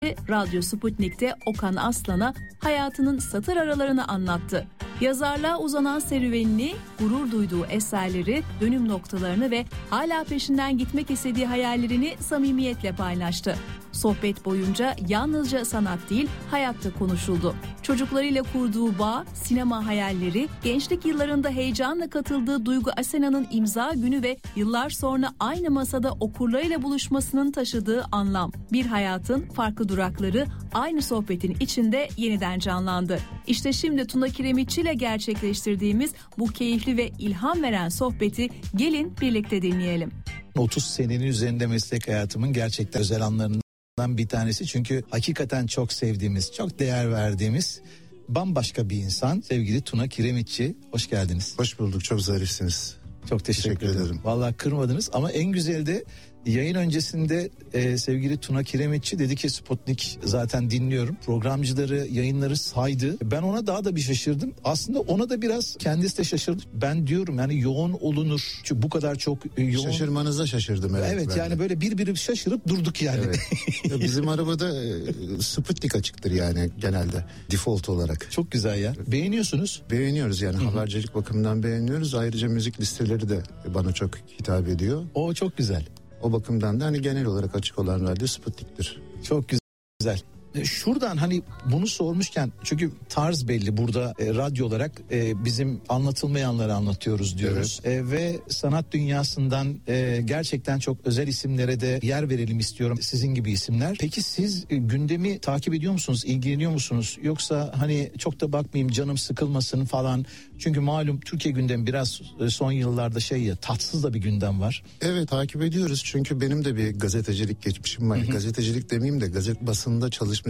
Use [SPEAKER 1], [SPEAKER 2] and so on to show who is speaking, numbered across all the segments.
[SPEAKER 1] Radyo Sputnik'te Okan Aslan'a hayatının satır aralarını anlattı. Yazarlığa uzanan serüvenini, gurur duyduğu eserleri, dönüm noktalarını ve hala peşinden gitmek istediği hayallerini samimiyetle paylaştı. Sohbet boyunca yalnızca sanat değil, hayat da konuşuldu. Çocuklarıyla kurduğu bağ, sinema hayalleri, gençlik yıllarında heyecanla katıldığı Duygu Asena'nın imza günü ve yıllar sonra aynı masada okurlarıyla buluşmasının taşıdığı anlam. Bir hayatın farklı durakları aynı sohbetin içinde yeniden canlandı. İşte şimdi Tuna Kiremitçi ile gerçekleştirdiğimiz bu keyifli ve ilham veren sohbeti gelin birlikte dinleyelim.
[SPEAKER 2] 30 senenin üzerinde meslek hayatımın gerçekten özel anlarından bir tanesi. Çünkü hakikaten çok sevdiğimiz, çok değer verdiğimiz bambaşka bir insan. Sevgili Tuna Kiremitçi, hoş geldiniz.
[SPEAKER 3] Hoş bulduk, çok zarifsiniz.
[SPEAKER 2] Çok teşekkür ederim. Vallahi kırmadınız ama en güzeli de yayın öncesinde sevgili Tuna Kiremitçi dedi ki Sputnik zaten dinliyorum. Programcıları, yayınları saydı. Ben ona daha da bir şaşırdım. Aslında ona da biraz kendisi de şaşırdı. Ben diyorum yani yoğun olunur. Çünkü bu kadar çok yoğun.
[SPEAKER 3] Şaşırmanıza şaşırdım. Evet
[SPEAKER 2] yani böyle bir şaşırıp durduk yani.
[SPEAKER 3] Evet. Bizim arabada Sputnik açıktır yani genelde default olarak.
[SPEAKER 2] Çok güzel ya. Beğeniyorsunuz.
[SPEAKER 3] Beğeniyoruz yani habercilik bakımından beğeniyoruz. Ayrıca müzik listeleri de bana çok hitap ediyor.
[SPEAKER 2] O çok güzel.
[SPEAKER 3] O bakımdan da hani genel olarak açık olan radyo Sputnik'tir.
[SPEAKER 2] Çok güzel. Şuradan hani bunu sormuşken çünkü tarz belli burada radyo olarak bizim anlatılmayanları anlatıyoruz diyoruz. Evet. Ve sanat dünyasından gerçekten çok özel isimlere de yer verelim istiyorum, sizin gibi isimler. Peki siz gündemi takip ediyor musunuz, ilgileniyor musunuz? Yoksa hani çok da bakmayayım canım sıkılmasın falan. Çünkü malum Türkiye gündemi biraz son yıllarda tatsız da bir gündem var.
[SPEAKER 3] Evet, takip ediyoruz çünkü benim de bir gazetecilik geçmişim var. Gazetecilik demeyeyim de basında çalışmışlık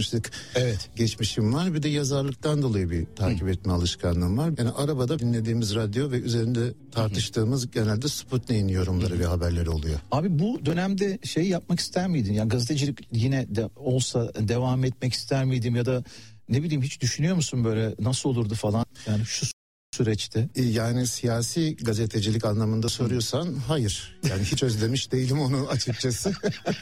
[SPEAKER 3] geçmişim var. Bir de yazarlıktan dolayı bir takip etme alışkanlığım var. Yani arabada dinlediğimiz radyo ve üzerinde tartıştığımız genelde Sputnik'in yorumları ve haberleri oluyor.
[SPEAKER 2] Abi bu dönemde yapmak ister miydin? Yani gazetecilik yine de olsa devam etmek ister miydim ya da ne bileyim hiç düşünüyor musun böyle nasıl olurdu falan? Yani şu süreçte.
[SPEAKER 3] Yani siyasi gazetecilik anlamında soruyorsan hayır. Yani hiç özlemiş değilim onu açıkçası.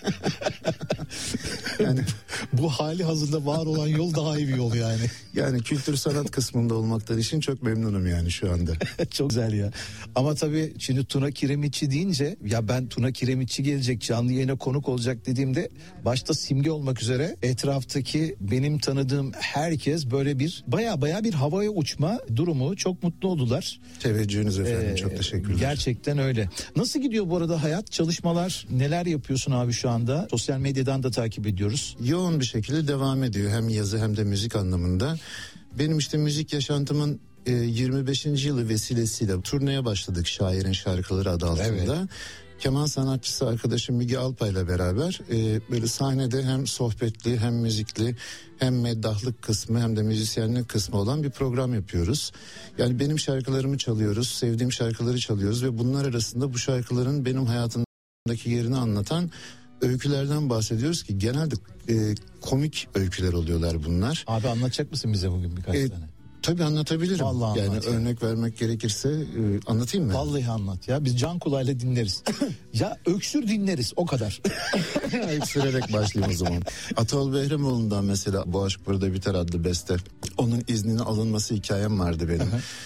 [SPEAKER 2] Yani bu hali hazırda var olan yol daha iyi bir yol yani.
[SPEAKER 3] Yani kültür sanat kısmında olmaktan için çok memnunum yani şu anda.
[SPEAKER 2] Çok güzel ya. Ama tabii şimdi Tuna Kiremitçi deyince ya ben Tuna Kiremitçi gelecek canlı yayına konuk olacak dediğimde başta Simge olmak üzere etraftaki benim tanıdığım herkes böyle bir baya bir havaya uçma durumu, çok mutlu oldular.
[SPEAKER 3] Teveccühünüz efendim, çok teşekkürler.
[SPEAKER 2] Gerçekten öyle. Nasıl gidiyor bu arada hayat, çalışmalar, neler yapıyorsun abi şu anda? Sosyal medyadan da takip ediyoruz.
[SPEAKER 3] Yoğun bir şekilde devam ediyor hem yazı hem de müzik anlamında. Benim müzik yaşantımın 25. yılı vesilesiyle turneye başladık Şairin Şarkıları adı altında. Evet. Keman sanatçısı arkadaşım Müge Alpay'la beraber böyle sahnede hem sohbetli hem müzikli hem meddahlık kısmı hem de müzisyenlik kısmı olan bir program yapıyoruz. Yani benim şarkılarımı çalıyoruz, sevdiğim şarkıları çalıyoruz ve bunlar arasında bu şarkıların benim hayatımdaki yerini anlatan öykülerden bahsediyoruz ki genelde komik öyküler oluyorlar bunlar.
[SPEAKER 2] Abi anlatacak mısın bize bugün birkaç tane?
[SPEAKER 3] Tabii anlatabilirim.
[SPEAKER 2] Vallahi
[SPEAKER 3] yani
[SPEAKER 2] anlat
[SPEAKER 3] örnek vermek gerekirse anlatayım mı?
[SPEAKER 2] Vallahi anlat ya, biz can kulağıyla dinleriz. Ya öksür dinleriz, o kadar.
[SPEAKER 3] Öksürerek başlayayım o zaman. Atol Behramoğlu'ndan mesela Bu Aşk Burada Biter adlı beste. Onun izninin alınması hikayem vardı benim.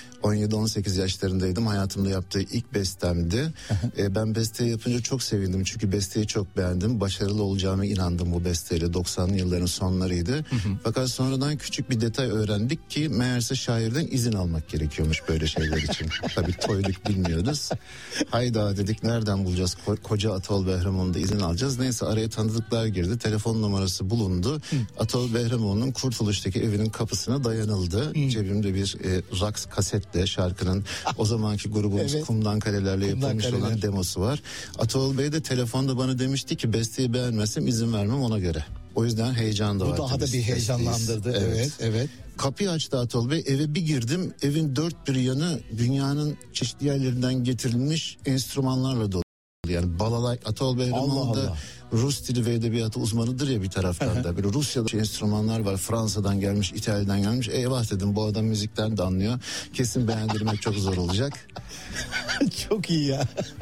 [SPEAKER 3] 17-18 yaşlarındaydım. Hayatımda yaptığı ilk bestemdi. Ben besteyi yapınca çok sevindim. Çünkü besteyi çok beğendim. Başarılı olacağıma inandım bu besteyle. 90'lı yılların sonlarıydı. Fakat sonradan küçük bir detay öğrendik ki meğerse şairden izin almak gerekiyormuş böyle şeyler için. Tabii toyluk bilmiyoruz. Hayda dedik, nereden bulacağız? Koca Atol Behramoğlu'nda izin alacağız. Neyse araya tanıdıklar girdi. Telefon numarası bulundu. Atol Behramoğlu'nun Kurtuluş'taki evinin kapısına dayanıldı. Cebimde bir Rax kaset şarkının o zamanki grubumuz Kumdan Kalelerle yapılmış olan demosu var. Atol Bey de telefonda bana demişti ki besteyi beğenmezsem izin vermem ona göre. O yüzden heyecan da var.
[SPEAKER 2] Bu daha da bir heyecanlandırdı. Evet.
[SPEAKER 3] Kapıyı açtı Atol Bey. Eve bir girdim. Evin dört bir yanı dünyanın çeşitli yerlerinden getirilmiş enstrümanlarla dolu. Yani balalay. Atol Behramoğlu da Rus dili ve edebiyatı uzmanıdır ya bir taraftan da. Böyle Rusya'da enstrümanlar var. Fransa'dan gelmiş, İtalya'dan gelmiş. Eyvah dedim, bu adam müzikten de anlıyor. Kesin beğendirmek çok zor olacak.
[SPEAKER 2] Çok iyi ya.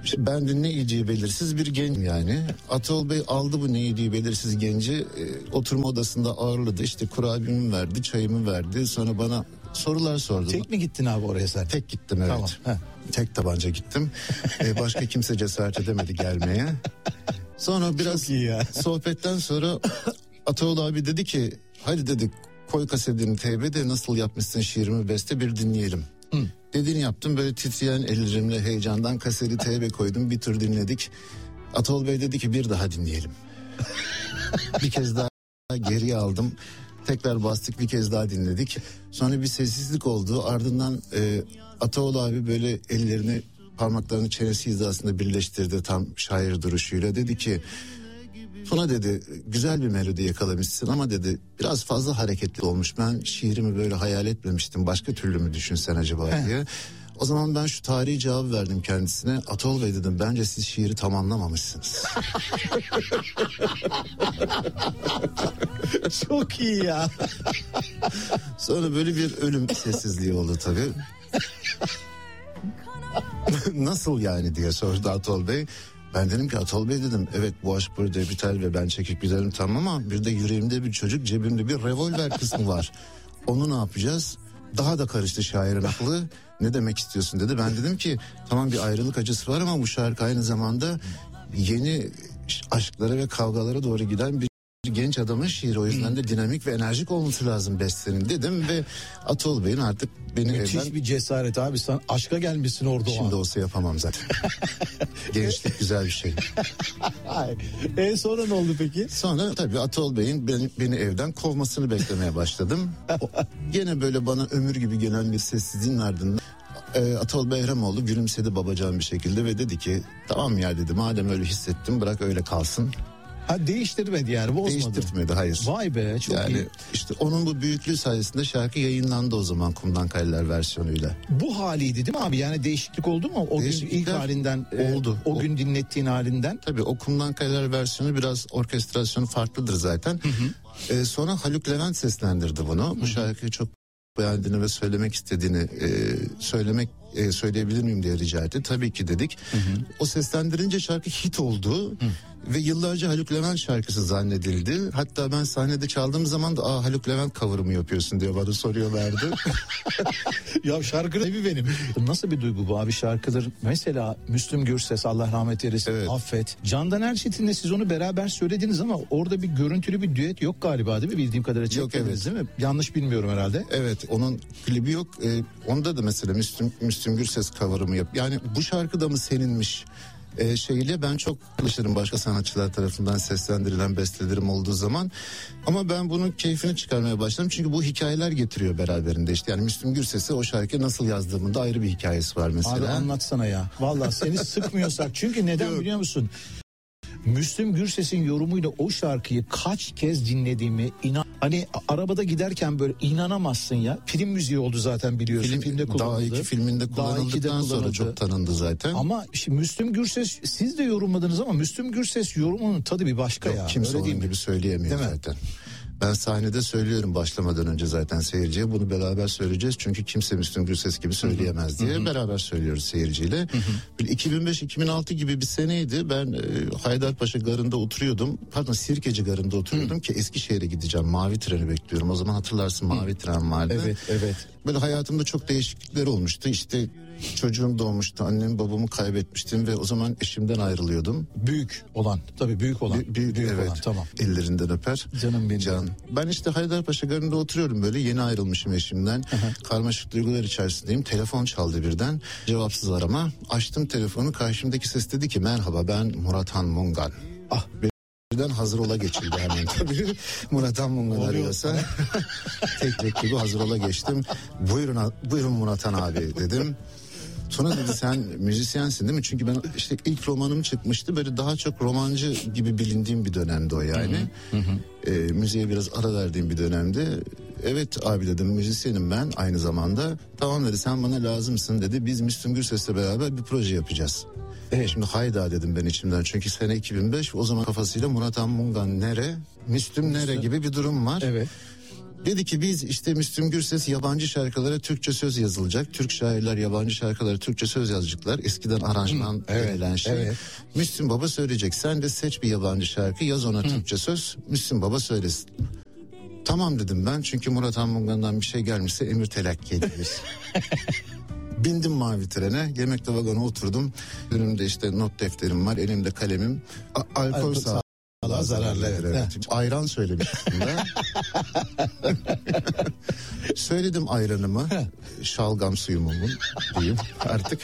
[SPEAKER 3] İşte ben de ne yediği belirsiz bir genç yani. Atol Bey aldı bu ne yediği belirsiz genci, oturma odasında ağırladı. İşte kurabiyemi verdi, çayımı verdi. Sonra bana sorular sordu.
[SPEAKER 2] Tek mi gittin abi oraya sen?
[SPEAKER 3] Tek gittim, evet.
[SPEAKER 2] Tamam.
[SPEAKER 3] Tek tabanca gittim. Başka kimse cesaret edemedi gelmeye. Sonra biraz sohbetten sonra Atol abi dedi ki hadi dedi koy kasetini teybede nasıl yapmışsın şiirimi beste bir dinleyelim. Dediğini yaptım, böyle titreyen ellerimle heyecandan kaseti teybe koydum, bir tur dinledik. Atol Bey dedi ki bir daha dinleyelim. Bir kez daha geriye aldım. Tekrar bastık, bir kez daha dinledik. Sonra bir sessizlik oldu. Ardından Atol abi böyle ellerini, parmaklarını çenesi hizasında birleştirdi tam şair duruşuyla. Dedi ki Tuna dedi güzel bir melodi yakalamışsın ama dedi biraz fazla hareketli olmuş. Ben şiirimi böyle hayal etmemiştim. Başka türlü mü düşünsen acaba diye. O zaman ben şu tarihi cevabı verdim kendisine. Atol Bey dedim bence siz şiiri tamamlamamışsınız.
[SPEAKER 2] Çok iyi ya.
[SPEAKER 3] Sonra böyle bir ölüm sessizliği oldu tabii. Nasıl yani diye sordu Atol Bey. Ben dedim ki Atol Bey dedim evet bu aşk burada biter ve ben çekip giderim tamam ama bir de yüreğimde bir çocuk, cebimde bir revolver kısmı var. Onu ne yapacağız? Daha da karıştı şairin aklı. Ne demek istiyorsun dedi. Ben dedim ki tamam bir ayrılık acısı var ama bu şarkı aynı zamanda yeni aşklara ve kavgalara doğru giden bir genç adamın şiiri. O yüzden de dinamik ve enerjik olması lazım bestenin dedim ve Atol Bey'in artık beni
[SPEAKER 2] müthiş bir cesaret abi, sen aşka gelmişsin orada.
[SPEAKER 3] Şimdi olsa yapamam zaten. Gençlik güzel bir şey.
[SPEAKER 2] Sonra ne oldu peki?
[SPEAKER 3] Sonra tabii Atol Bey'in beni evden kovmasını beklemeye başladım. Gene böyle bana ömür gibi gelen bir sessizliğin ardından Atol Behramoğlu gülümsedi babacan bir şekilde ve dedi ki tamam ya dedi madem öyle hissettim bırak öyle kalsın.
[SPEAKER 2] Ha değiştirmedi yani, bozmadı.
[SPEAKER 3] Değiştirtmedi, hayır.
[SPEAKER 2] Vay be, çok
[SPEAKER 3] yani
[SPEAKER 2] iyi.
[SPEAKER 3] İşte onun bu büyüklüğü sayesinde şarkı yayınlandı o zaman Kumdan Kaleler versiyonuyla.
[SPEAKER 2] Bu haliydi değil mi abi? Yani değişiklik oldu mu? O gün ilk halinden
[SPEAKER 3] oldu.
[SPEAKER 2] O gün dinlettiğin halinden.
[SPEAKER 3] Tabii o Kumdan Kaleler versiyonu biraz orkestrasyonu farklıdır zaten. Sonra Haluk Levent seslendirdi bunu. Bu şarkıyı çok beğendiğini ve söylemek istediğini söyleyebilir miyim diye rica etti. Tabii ki dedik. O seslendirince şarkı hit oldu. Ve yıllarca Haluk Levent şarkısı zannedildi. Hatta ben sahnede çaldığım zaman da Haluk Levent cover'ı mı yapıyorsun diye bana soruyorlardı.
[SPEAKER 2] Ya şarkı evi benim. Nasıl bir duygu bu abi, şarkıdır. Mesela Müslüm Gürses Allah rahmet eylesin, evet. Affet. Candan Erçetin'le siz onu beraber söylediniz ama orada bir görüntülü bir düet yok galiba değil mi? Bildiğim kadarıyla çekmediniz, evet. Değil mi? Yanlış bilmiyorum herhalde.
[SPEAKER 3] Evet, onun klibi yok. Onda da mesela Müslüm Gürses cover'ı mı yap? Yani bu şarkı da mı seninmiş? Şeyle ben çok alışırım başka sanatçılar tarafından seslendirilen bestelerim olduğu zaman. Ama ben bunun keyfini çıkarmaya başladım. Çünkü bu hikayeler getiriyor beraberinde. İşte yani Müslüm Gürses'e o şarkıyı nasıl yazdığımın da ayrı bir hikayesi var mesela.
[SPEAKER 2] Abi anlatsana ya. Vallahi seni sıkmıyorsak. Çünkü neden biliyor musun? Müslüm Gürses'in yorumuyla o şarkıyı kaç kez dinlediğimi hani arabada giderken böyle inanamazsın ya. Film müziği oldu zaten biliyorsun. Filmde kullanıldı.
[SPEAKER 3] Daha 2 filminde kullanıldıktan sonra çok tanındı zaten.
[SPEAKER 2] Ama şimdi Müslüm Gürses, siz de yorumladınız ama Müslüm Gürses yorumunun tadı bir başka. Yok, ya.
[SPEAKER 3] Kimse onun gibi söyleyemiyor zaten. Ben sahnede söylüyorum başlamadan önce zaten seyirciye, bunu beraber söyleyeceğiz. Çünkü kimse Müslüm Gürses gibi söyleyemez diye beraber söylüyoruz seyirciyle. 2005-2006 gibi bir seneydi. Ben Haydarpaşa Garı'nda oturuyordum. Sirkeci Garı'nda oturuyordum ki Eskişehir'e gideceğim. Mavi treni bekliyorum. O zaman hatırlarsın mavi tren vardı.
[SPEAKER 2] Evet.
[SPEAKER 3] Böyle hayatımda çok değişiklikler olmuştu. İşte çocuğum doğmuştu. Annemi babamı kaybetmiştim ve o zaman eşimden ayrılıyordum.
[SPEAKER 2] Büyük olan. Büyük
[SPEAKER 3] evet.
[SPEAKER 2] olan, tamam.
[SPEAKER 3] Ellerinden öper.
[SPEAKER 2] Canım benim.
[SPEAKER 3] Ben işte Haydarpaşa Garı'nda oturuyorum böyle, yeni ayrılmışım eşimden. Karmaşık duygular içerisindeyim. Telefon çaldı birden. Cevapsız arama. Açtım telefonu, karşımdaki ses dedi ki merhaba ben Murathan Mungan. Birden hazır ola geçildi hemen tabii. Murathan Mungan arıyorsa. Tek gibi hazır ola geçtim. Buyurun Murathan abi dedim. Sonra dedi sen müzisyensin değil mi? Çünkü ben işte ilk romanım çıkmıştı. Böyle daha çok romancı gibi bilindiğim bir dönemdi o yani. Müziğe biraz ara verdiğim bir dönemdi. Evet abi dedim, müzisyenim ben aynı zamanda. Tamam dedi, sen bana lazımsın dedi. Biz Müslüm Gürses'le beraber bir proje yapacağız. Şimdi hayda dedim ben içimden. Çünkü sene 2005, o zaman kafasıyla Murathan Mungan nere, Müslüm nere gibi bir durum var.
[SPEAKER 2] Evet.
[SPEAKER 3] Dedi ki biz işte Müslüm Gürses yabancı şarkılara Türkçe söz yazılacak. Türk şairler yabancı şarkılara Türkçe söz yazacaklar. Eskiden aranjman denilen şey. Evet. Müslüm Baba söyleyecek. Sen de seç bir yabancı şarkı, yaz ona Türkçe söz. Müslüm Baba söylesin. Tamam dedim ben, çünkü Murat Anmungan'dan bir şey gelmişse emir telakki ediyoruz. Bindim mavi trene, yemekte vagona oturdum. Önümde işte not defterim var, elimde kalemim. Alkol sağlığa zararlı. Evet. Ayran söylemiştim de. Söyledim ayranımı, şalgam suyumu diyeyim artık.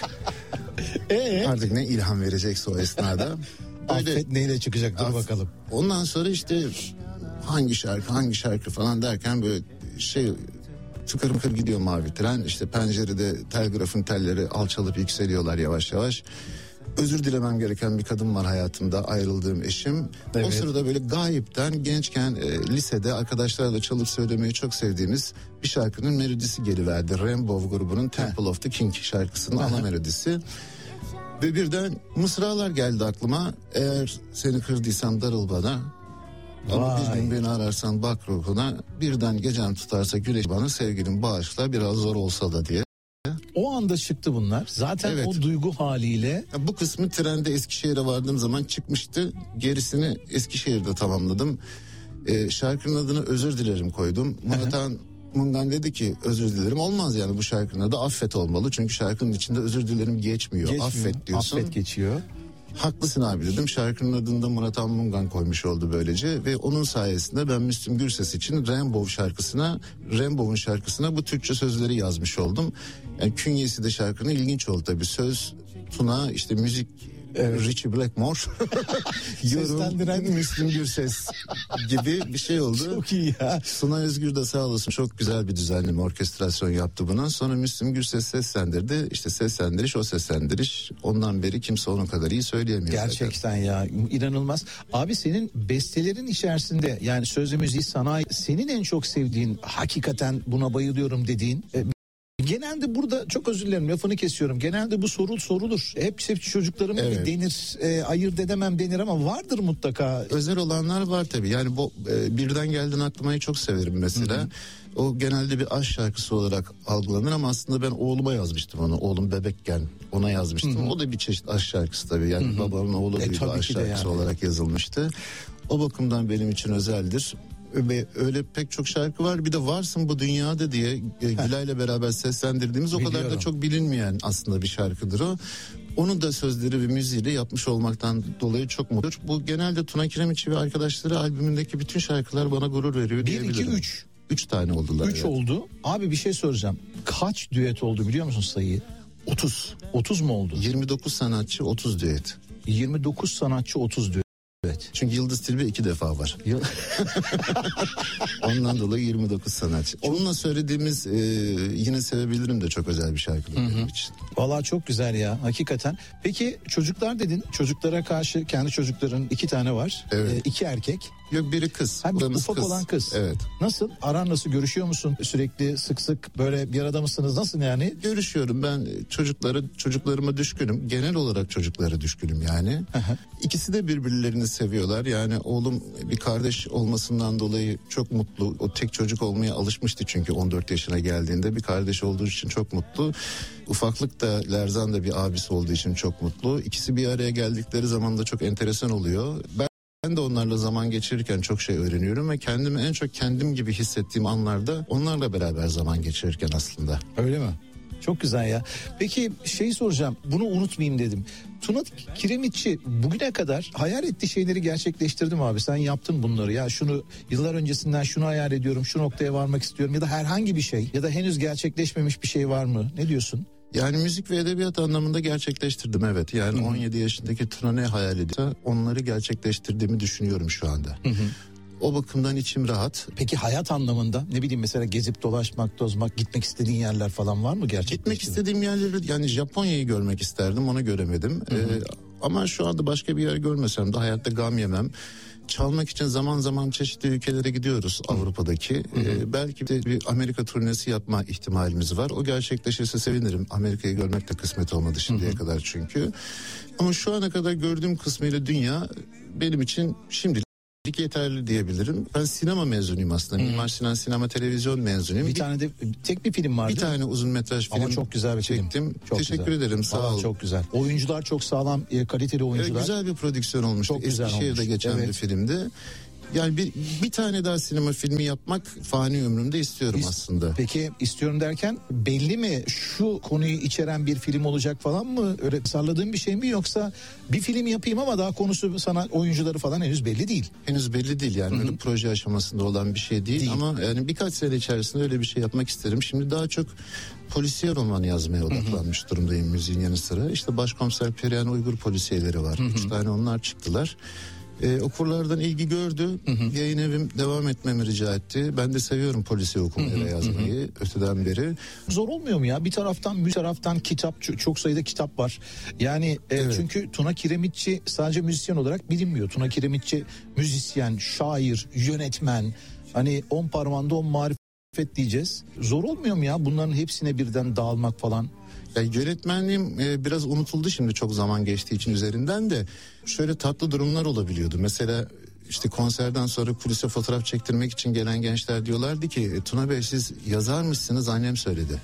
[SPEAKER 3] Artık ne ilham verecekse o esnada.
[SPEAKER 2] Affet neyle çıkacak, dur bakalım.
[SPEAKER 3] Ondan sonra işte hangi şarkı falan derken böyle şey... Tıkır mıkır gidiyor mavi tren. İşte pencerede telgrafın telleri alçalıp yükseliyorlar yavaş yavaş. Özür dilemem gereken bir kadın var hayatımda, ayrıldığım eşim. Evet. O sırada böyle gayipten gençken lisede arkadaşlarla çalıp söylemeyi çok sevdiğimiz bir şarkının melodisi geliverdi. Rainbow grubunun Temple of the King şarkısının ana melodisi. Ve birden mısralar geldi aklıma. Eğer seni kırdıysam darıl bana. Ama bir gün beni ararsan bak ruhuna, birden gecen tutarsa güneş bana, sevgilim bağışla biraz zor olsa da diye.
[SPEAKER 2] O anda çıktı bunlar. Zaten evet. O duygu haliyle.
[SPEAKER 3] Bu kısmı trende Eskişehir'e vardığım zaman çıkmıştı. Gerisini Eskişehir'de tamamladım. Şarkının adını Özür Dilerim koydum. Murat Anmungan dedi ki özür dilerim olmaz, yani bu şarkının adı Affet olmalı. Çünkü şarkının içinde özür dilerim geçmiyor. Affet diyorsun.
[SPEAKER 2] Affet geçiyor.
[SPEAKER 3] Haklısın abi dedim. Şarkının adını da Murat Anmungan koymuş oldu böylece ve onun sayesinde ben Müslüm Gürses için Rainbow'un şarkısına bu Türkçe sözleri yazmış oldum. Yani künyesi de şarkının ilginç oldu tabii. Söz Tuna, işte müzik Richie Blackmore, yorum Müslüm Gürses gibi bir şey oldu.
[SPEAKER 2] Çok iyi ya.
[SPEAKER 3] Suna Özgür de sağ olasın çok güzel bir düzenleme, orkestrasyon yaptı buna. Sonra Müslüm Gürses seslendirdi. İşte seslendiriş o seslendiriş. Ondan beri kimse onun kadar iyi söyleyemiyor.
[SPEAKER 2] Gerçekten zaten. Ya inanılmaz. Abi senin bestelerin içerisinde, yani sözlü müziği, sanayi, senin en çok sevdiğin, hakikaten buna bayılıyorum dediğin... Genelde burada, çok özür dilerim lafını kesiyorum, genelde bu sorulur. Hepsi çocuklarım gibi denir, ayırt edemem denir ama vardır mutlaka.
[SPEAKER 3] Özel olanlar var tabii. Yani bu Birden Geldin Aklıma'yı çok severim mesela. Hı-hı. O genelde bir aşk şarkısı olarak algılanır ama aslında ben oğluma yazmıştım onu. Oğlum bebekken ona yazmıştım. Hı-hı. O da bir çeşit aşk şarkısı tabii. Yani Hı-hı. babamın oğlu bir aşk şarkısı olarak yazılmıştı. O bakımdan benim için özeldir. Ve öyle pek çok şarkı var. Bir de Varsın Bu Dünyada diye Gülay'la beraber seslendirdiğimiz o kadar da çok bilinmeyen aslında bir şarkıdır o. Onu da sözleri ve müziğiyle yapmış olmaktan dolayı çok mutluyum. Bu genelde Tuna Kiremiçi ve arkadaşları albümündeki bütün şarkılar bana gurur veriyor diyebilirim.
[SPEAKER 2] 1, 2, 3.
[SPEAKER 3] 3 tane oldular.
[SPEAKER 2] 3 oldu. Abi bir şey soracağım. Kaç düet oldu biliyor musun sayıyı?
[SPEAKER 3] 30.
[SPEAKER 2] 30 mu oldu?
[SPEAKER 3] 29 sanatçı 30 düet.
[SPEAKER 2] 29 sanatçı 30 düet. Evet.
[SPEAKER 3] Çünkü Yıldız Tilbe 2 defa var. Ondan dolayı 29 sanatçı. Onunla söylediğimiz Yine Sevebilirim de çok özel bir şarkıdır benim için.
[SPEAKER 2] Vallahi çok güzel ya hakikaten. Peki çocuklar dedin. Çocuklara karşı, kendi çocukların 2 tane var.
[SPEAKER 3] Evet.
[SPEAKER 2] 2 erkek.
[SPEAKER 3] Yok, biri kız.
[SPEAKER 2] Ufak kız. Olan kız.
[SPEAKER 3] Evet.
[SPEAKER 2] Nasıl? Aran nasıl? Görüşüyor musun? Sürekli sık sık böyle bir arada mısınız? Nasıl yani?
[SPEAKER 3] Görüşüyorum. Ben çocuklarıma düşkünüm. Genel olarak çocuklara düşkünüm yani. İkisi de birbirlerini seviyorlar. Yani oğlum bir kardeş olmasından dolayı çok mutlu. O tek çocuk olmaya alışmıştı çünkü 14 yaşına geldiğinde. Bir kardeş olduğu için çok mutlu. Ufaklıkta Lerzan da bir abisi olduğu için çok mutlu. İkisi bir araya geldikleri zaman da çok enteresan oluyor. Ben de onlarla zaman geçirirken çok şey öğreniyorum ve kendimi en çok kendim gibi hissettiğim anlarda onlarla beraber zaman geçirirken aslında.
[SPEAKER 2] Öyle mi? Çok güzel ya. Peki şeyi soracağım, bunu unutmayayım dedim. Tuna Kiremitçi bugüne kadar hayal ettiği şeyleri gerçekleştirdi mi abi? Sen yaptın bunları ya, şunu yıllar öncesinden şunu hayal ediyorum, şu noktaya varmak istiyorum ya da herhangi bir şey ya da henüz gerçekleşmemiş bir şey var mı? Ne diyorsun?
[SPEAKER 3] Yani müzik ve edebiyat anlamında gerçekleştirdim evet. Yani 17 yaşındaki Tuna ne hayal ediyorsa onları gerçekleştirdiğimi düşünüyorum şu anda. O bakımdan içim rahat.
[SPEAKER 2] Peki hayat anlamında ne bileyim mesela gezip dolaşmak, tozmak, gitmek istediğin yerler falan var mı gerçekten?
[SPEAKER 3] Gitmek istediğim yerleri, yani Japonya'yı görmek isterdim, onu göremedim. Ama şu anda başka bir yer görmesem de hayatta gam yemem. Çalmak için zaman zaman çeşitli ülkelere gidiyoruz Avrupa'daki. Belki de bir Amerika turnesi yapma ihtimalimiz var. O gerçekleşirse sevinirim. Amerika'yı görmek de kısmet olmadı şimdiye kadar çünkü. Ama şu ana kadar gördüğüm kısmıyla dünya benim için şimdilik yeterli diyebilirim. Ben sinema mezunuyum aslında. Mimar Sinan Sinema Televizyon mezunuyum.
[SPEAKER 2] Bir tane de tek bir film vardı.
[SPEAKER 3] Bir tane uzun metraj film.
[SPEAKER 2] Ama çok güzel bir
[SPEAKER 3] çektim.
[SPEAKER 2] film. Çok
[SPEAKER 3] Teşekkür
[SPEAKER 2] güzel.
[SPEAKER 3] ederim. Sağ ol.
[SPEAKER 2] Çok güzel. Oyuncular çok sağlam, kaliteli oyuncular.
[SPEAKER 3] Güzel bir prodüksiyon olmuş. Eskişehir'de geçen bir filmdi. Yani bir tane daha sinema filmi yapmak fani ömrümde istiyorum aslında.
[SPEAKER 2] Peki istiyorum derken belli mi, şu konuyu içeren bir film olacak falan mı? Öyle sarladığın bir şey mi, yoksa bir film yapayım ama daha konusu, sana oyuncuları falan henüz belli değil?
[SPEAKER 3] Henüz belli değil yani. Öyle proje aşamasında olan bir şey değil. Ama yani birkaç sene içerisinde öyle bir şey yapmak isterim. Şimdi daha çok polisiye roman yazmaya odaklanmış durumdayım müziğin yanı sıra. İşte Başkomiser Perihan Uygur polisiyeleri var. 3 tane onlar çıktılar. Okurlardan ilgi gördü. Yayın evim devam etmemi rica etti. Ben de seviyorum polisiye okumayı ve yazmayı öteden beri.
[SPEAKER 2] Zor olmuyor mu ya? Bir taraftan kitap, çok sayıda kitap var. Yani çünkü Tuna Kiremitçi sadece müzisyen olarak bilinmiyor. Tuna Kiremitçi müzisyen, şair, yönetmen. Hani 10 parmağında 10 marifet diyeceğiz. Zor olmuyor mu ya bunların hepsine birden dağılmak falan?
[SPEAKER 3] Yani yönetmenliğim biraz unutuldu şimdi, çok zaman geçtiği için üzerinden de. Şöyle tatlı durumlar olabiliyordu. Mesela işte konserden sonra kulise fotoğraf çektirmek için gelen gençler diyorlardı ki Tuna Bey siz yazarmışsınız, annem söyledi.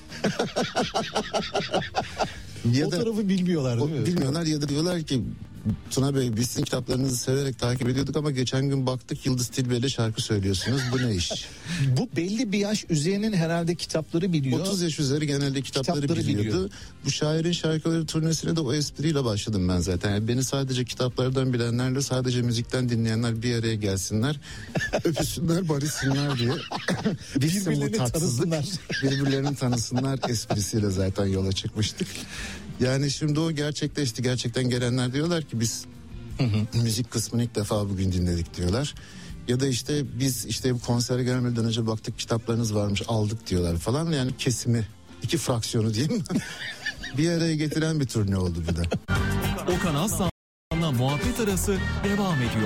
[SPEAKER 2] O tarafı bilmiyorlar değil mi?
[SPEAKER 3] Bilmiyorlar ya da diyorlar ki Tuna Bey biz sizin kitaplarınızı severek takip ediyorduk ama geçen gün baktık Yıldız Tilbe ile şarkı söylüyorsunuz, bu ne iş?
[SPEAKER 2] Bu belli bir yaş üzerinin herhalde kitapları biliyor.
[SPEAKER 3] 30 yaş üzeri genelde kitapları biliyordu. Bu şairin şarkıları turnesine de o espriyle başladım ben zaten. Yani beni sadece kitaplardan bilenlerle sadece müzikten dinleyenler bir araya gelsinler, öpüşsünler, barışsınlar diye.
[SPEAKER 2] Birbirlerini tanısınlar.
[SPEAKER 3] Birbirlerini tanısınlar esprisiyle zaten yola çıkmıştık. Yani şimdi o gerçekleşti. Gerçekten gelenler diyorlar ki biz müzik kısmını ilk defa bugün dinledik diyorlar. Ya da işte biz işte bu konsere gelmeden önce baktık kitaplarınız varmış, aldık diyorlar falan. Yani kesimi, 2 fraksiyonu diyeyim bir araya getiren bir turne oldu bu da.
[SPEAKER 4] Okan Aslan'la muhabbet arası devam ediyor.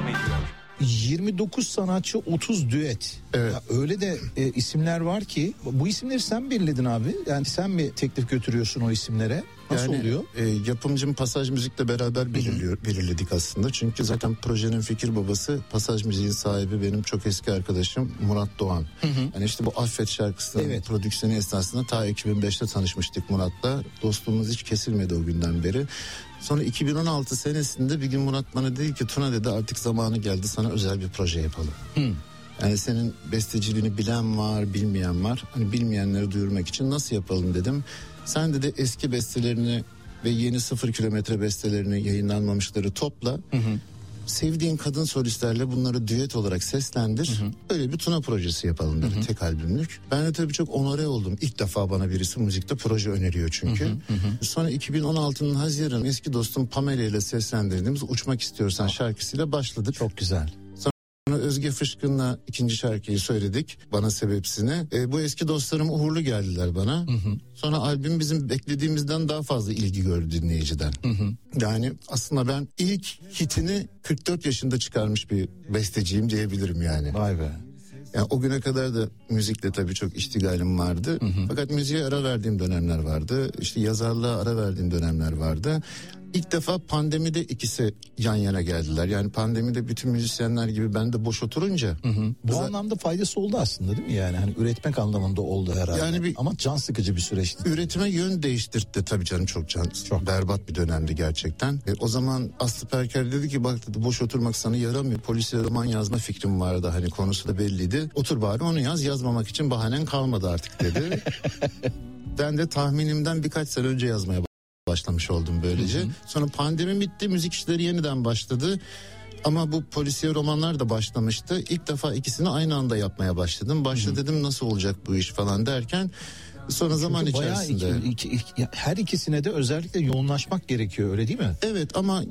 [SPEAKER 2] 29 sanatçı, 30 düet.
[SPEAKER 3] Evet.
[SPEAKER 2] Ya öyle de isimler var ki, bu isimleri sen belirledin abi. Yani sen mi teklif götürüyorsun o isimlere? Nasıl oluyor?
[SPEAKER 3] Yapımcım Pasaj Müzik'le beraber belirledik aslında. Çünkü zaten projenin fikir babası, Pasaj Müzik'in sahibi benim çok eski arkadaşım Murat Doğan. Yani işte bu Affet şarkısının prodüksiyonu esnasında ta 2005'te tanışmıştık Murat'la. Dostluğumuz hiç kesilmedi o günden beri. Sonra 2016 senesinde bir gün Murat bana dedi ki Tuna dedi artık zamanı geldi, sana özel bir proje yapalım. Yani senin besteciliğini bilen var, bilmeyen var. Hani bilmeyenleri duyurmak için nasıl yapalım dedim. Sen dedi eski bestelerini ve yeni 0 kilometre bestelerini, yayınlanmamışları topla. Sevdiğin kadın solistlerle bunları düet olarak seslendir. Öyle bir Tuna projesi yapalım dedi, tek albümlük. Ben de tabii çok onore oldum. İlk defa bana birisi müzikte proje öneriyor çünkü. Sonra 2016'nın Haziran eski dostum Pamela ile seslendirdiğimiz Uçmak İstiyorsan şarkısıyla başladık.
[SPEAKER 2] Çok güzel.
[SPEAKER 3] Özge Fışkın'la ikinci şarkıyı söyledik, bana sebepsini. Bu eski dostlarım uğurlu geldiler bana. Sonra albüm bizim beklediğimizden daha fazla ilgi gördü dinleyiciden. Yani aslında ben ilk hitini 44 yaşında çıkarmış bir besteciyim diyebilirim yani.
[SPEAKER 2] Vay be.
[SPEAKER 3] Yani o güne kadar da müzikle tabii çok iştigalim vardı. Fakat müziğe ara verdiğim dönemler vardı. İşte yazarlığa ara verdiğim dönemler vardı. İlk defa pandemide ikisi yan yana geldiler. Yani pandemide bütün müzisyenler gibi ben de boş oturunca.
[SPEAKER 2] Bu anlamda faydası oldu aslında değil mi? Yani hani üretmek anlamında oldu herhalde. Yani ama can sıkıcı bir süreçti.
[SPEAKER 3] Üretime yön değiştirdi tabii canım, çok berbat bir dönemdi gerçekten. O zaman Aslı Perker dedi ki bak dedi, boş oturmak sana yaramıyor. Polisiye roman yazma fikrim vardı, hani konusu da belliydi. Otur bari onu yaz, yazmamak için bahanen kalmadı artık dedi. Ben de tahminimden birkaç sene önce yazmaya başlamış oldum böylece. Sonra pandemi bitti, müzik işleri yeniden başladı. Ama bu polisiye romanlar da başlamıştı. İlk defa ikisini aynı anda yapmaya başladım. Dedim nasıl olacak bu iş falan derken sonra çünkü zaman içerisinde.
[SPEAKER 2] Her ikisine de özellikle yoğunlaşmak gerekiyor, öyle değil mi?
[SPEAKER 3] Evet ama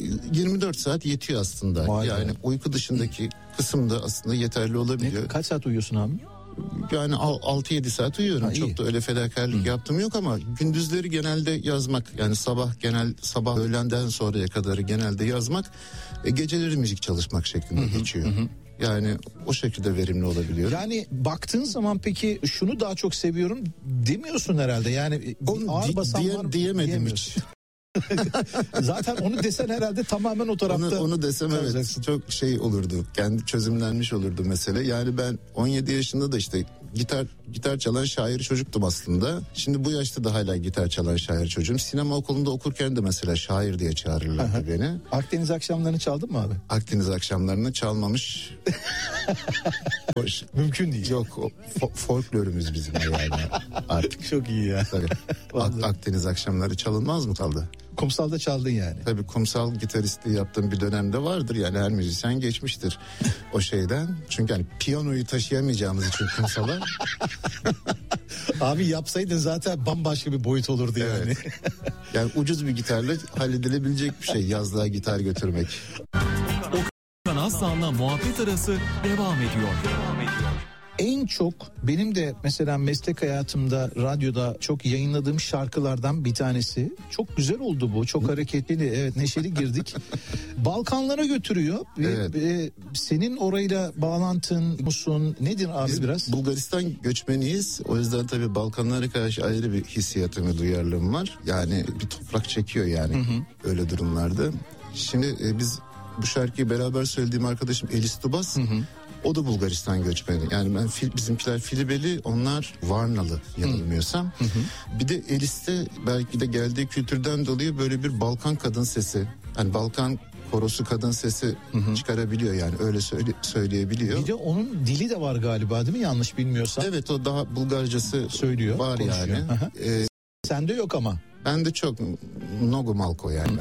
[SPEAKER 3] 24 saat yetiyor aslında.
[SPEAKER 2] Vay
[SPEAKER 3] yani
[SPEAKER 2] be.
[SPEAKER 3] Uyku dışındaki kısım da aslında yeterli olabiliyor.
[SPEAKER 2] Kaç saat uyuyorsun abi?
[SPEAKER 3] Yani 6-7 saat uyuyorum. Çok da öyle fedakarlık yaptığım yok ama gündüzleri genelde yazmak, yani sabah öğlenden sonraya kadar genelde yazmak, geceleri müzik çalışmak şeklinde geçiyor. Yani o şekilde verimli olabiliyor.
[SPEAKER 2] Yani baktığın zaman peki şunu daha çok seviyorum demiyorsun herhalde. Yani ağır basan var
[SPEAKER 3] diyemedim hiç.
[SPEAKER 2] Zaten onu desen herhalde tamamen o tarafta.
[SPEAKER 3] Onu desem evet çok şey olurdu. Kendi çözümlenmiş olurdu mesele. Yani ben 17 yaşında da işte gitar çalan şair çocuktum aslında. Şimdi bu yaşta da hala gitar çalan şair çocuğum. Sinema okulunda okurken de mesela şair diye çağırırlardı beni.
[SPEAKER 2] Akdeniz akşamlarını çaldın mı abi?
[SPEAKER 3] Akdeniz akşamlarını çalmamış.
[SPEAKER 2] Mümkün değil.
[SPEAKER 3] Yok folklorumuz bizim yani artık.
[SPEAKER 2] Çok iyi ya.
[SPEAKER 3] Tabii. Akdeniz akşamları çalınmaz mı kaldı?
[SPEAKER 2] Kumsalda çaldın yani.
[SPEAKER 3] Tabii kumsal gitaristliği yaptığım bir dönemde vardır yani her müzisyen geçmiştir o şeyden. Çünkü hani piyanoyu taşıyamayacağımız için kumsala.
[SPEAKER 2] Abi yapsaydın zaten bambaşka bir boyut olurdu yani.
[SPEAKER 3] Evet. Yani ucuz bir gitarla halledilebilecek bir şey yazlığa gitar götürmek.
[SPEAKER 4] Okan Aslan'la muhabbet arası devam ediyor.
[SPEAKER 2] En çok benim de mesela meslek hayatımda radyoda çok yayınladığım şarkılardan bir tanesi. Çok güzel oldu bu. Çok hareketli. Evet, neşeli girdik. Balkanlara götürüyor.
[SPEAKER 3] Evet.
[SPEAKER 2] Senin orayla bağlantın musun? Nedir abi
[SPEAKER 3] Biz
[SPEAKER 2] biraz?
[SPEAKER 3] Bulgaristan göçmeniyiz. O yüzden tabii Balkanlara karşı ayrı bir hissiyatım ve duyarlılığım var. Yani bir toprak çekiyor yani öyle durumlarda. Şimdi biz bu şarkıyı beraber söylediğim arkadaşım Elis Dubas. O da Bulgaristan göçmeni. Yani bizimkiler Filibeli, onlar Varnalı yanılmıyorsam. Bir de Elis'te belki de geldiği kültürden dolayı böyle bir Balkan kadın sesi. Hani Balkan korosu kadın sesi çıkarabiliyor yani öyle söyleyebiliyor.
[SPEAKER 2] Bir de onun dili de var galiba değil mi, yanlış bilmiyorsam?
[SPEAKER 3] Evet, o daha Bulgarcası
[SPEAKER 2] söylüyor,
[SPEAKER 3] var konuşuyor. Yani.
[SPEAKER 2] Sende yok ama.
[SPEAKER 3] Ben de çok mnogo malko yani.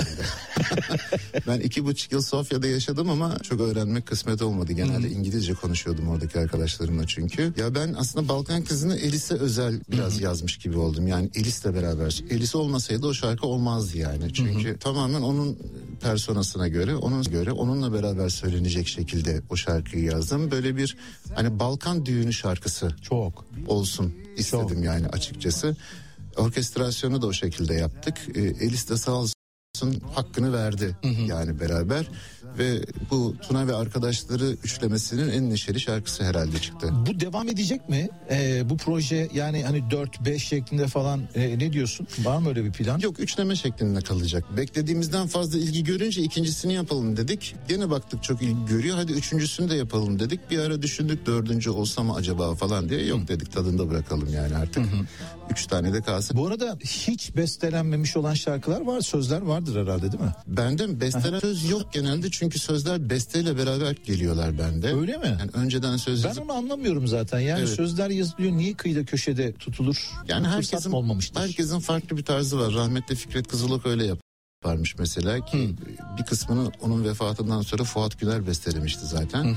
[SPEAKER 3] Ben 2,5 yıl Sofya'da yaşadım ama çok öğrenmek kısmet olmadı. Genelde İngilizce konuşuyordum oradaki arkadaşlarımla çünkü. Ya ben aslında Balkan Kızı'nı Elis'e özel biraz yazmış gibi oldum. Yani Elis'le beraber. Elis olmasaydı o şarkı olmazdı yani. Çünkü tamamen onun personasına göre, onunla beraber söylenecek şekilde o şarkıyı yazdım. Böyle bir hani Balkan düğünü şarkısı
[SPEAKER 2] çok
[SPEAKER 3] olsun istedim
[SPEAKER 2] çok.
[SPEAKER 3] Yani açıkçası. Orkestrasyonu da o şekilde yaptık. Elis de sağ olsun hakkını verdi yani beraber. Ve bu Tuna ve arkadaşları üçlemesinin en neşeli şarkısı herhalde çıktı.
[SPEAKER 2] Bu devam edecek mi? Bu proje yani hani 4-5 şeklinde falan ne diyorsun? Var mı öyle bir plan?
[SPEAKER 3] Yok, üçleme şeklinde kalacak. Beklediğimizden fazla ilgi görünce ikincisini yapalım dedik. Gene baktık çok ilgi görüyor. Hadi üçüncüsünü de yapalım dedik. Bir ara düşündük dördüncü olsa mı acaba falan diye. Yok dedik, tadında bırakalım yani artık. 3 tane de kalsın.
[SPEAKER 2] Bu arada hiç bestelenmemiş olan şarkılar var. Sözler vardır herhalde değil mi?
[SPEAKER 3] Bende bezlenen söz yok genelde. Çünkü sözler besteyle beraber geliyorlar bende.
[SPEAKER 2] Öyle mi?
[SPEAKER 3] Yani önceden söz
[SPEAKER 2] Ben onu anlamıyorum zaten. Yani
[SPEAKER 3] evet.
[SPEAKER 2] Sözler yazılıyor. Niye kıyıda köşede tutulur?
[SPEAKER 3] Yani herkesin farklı bir tarzı var. Rahmetli Fikret Kızılok öyle yaparmış mesela ki bir kısmını onun vefatından sonra Fuat Güler bestelemişti zaten.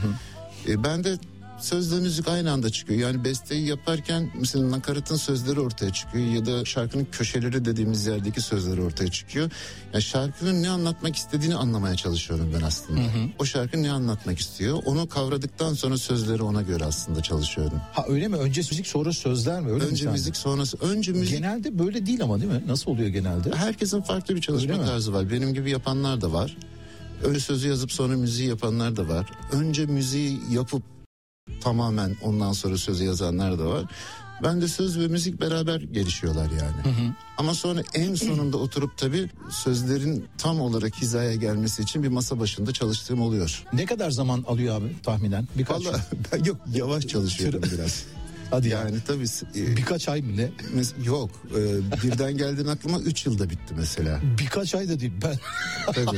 [SPEAKER 3] Ben de sözle müzik aynı anda çıkıyor. Yani besteyi yaparken mesela nakaratın sözleri ortaya çıkıyor ya da şarkının köşeleri dediğimiz yerdeki sözleri ortaya çıkıyor. Yani şarkının ne anlatmak istediğini anlamaya çalışıyorum ben aslında. O şarkı ne anlatmak istiyor? Onu kavradıktan sonra sözleri ona göre aslında çalışıyorum.
[SPEAKER 2] Ha öyle mi? Önce müzik sonra sözler mi? Öyle
[SPEAKER 3] önce müzik sonrası. Önce müzik.
[SPEAKER 2] Genelde böyle değil ama değil mi? Nasıl oluyor genelde?
[SPEAKER 3] Herkesin farklı bir çalışma tarzı var. Benim gibi yapanlar da var. Önce sözü yazıp sonra müziği yapanlar da var. Önce müziği yapıp tamamen ondan sonra sözü yazanlar da var. Ben de söz ve müzik beraber gelişiyorlar yani. Ama sonra en sonunda oturup tabii sözlerin tam olarak hizaya gelmesi için bir masa başında çalıştığım oluyor.
[SPEAKER 2] Ne kadar zaman alıyor abi tahminen?
[SPEAKER 3] Vallahi ben yok yavaş çalışıyorum biraz.
[SPEAKER 2] Hadi
[SPEAKER 3] yani tabii.
[SPEAKER 2] Birkaç ay mı ne?
[SPEAKER 3] Yok. Birden geldiğin aklıma 3 yılda bitti mesela.
[SPEAKER 2] Birkaç ay da değil ben.
[SPEAKER 3] Tabii.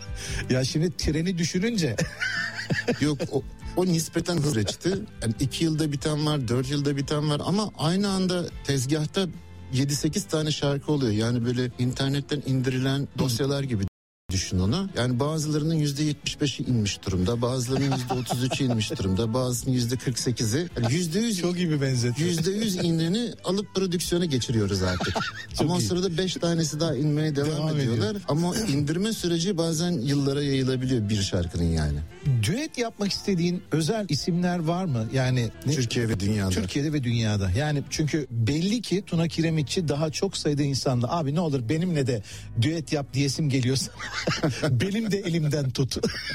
[SPEAKER 2] Ya şimdi treni düşününce.
[SPEAKER 3] Yok o nispeten hızlı geçti. Yani 2 yılda biten var, 4 yılda biten var ama aynı anda tezgahta 7-8 tane şarkı oluyor. Yani böyle internetten indirilen dosyalar gibi düşün onu. Yani bazılarının %75'i inmiş durumda, bazılarının %33'ü inmiş durumda, bazısının %48'i. Yani %100
[SPEAKER 2] çok iyi bir benzetme.
[SPEAKER 3] %100 ineni alıp prodüksiyona geçiriyoruz artık. Ama o sırada 5 tanesi daha inmeye devam ediyorlar. Ama indirme süreci bazen yıllara yayılabiliyor bir şarkının yani.
[SPEAKER 2] Düet yapmak istediğin özel isimler var mı? Yani
[SPEAKER 3] Türkiye ve dünyada.
[SPEAKER 2] Türkiye'de ve dünyada. Yani çünkü belli ki Tuna Kiremitçi daha çok sayıda insanla abi ne olur benimle de düet yap diyesim geliyor sana. Benim de elimden tut.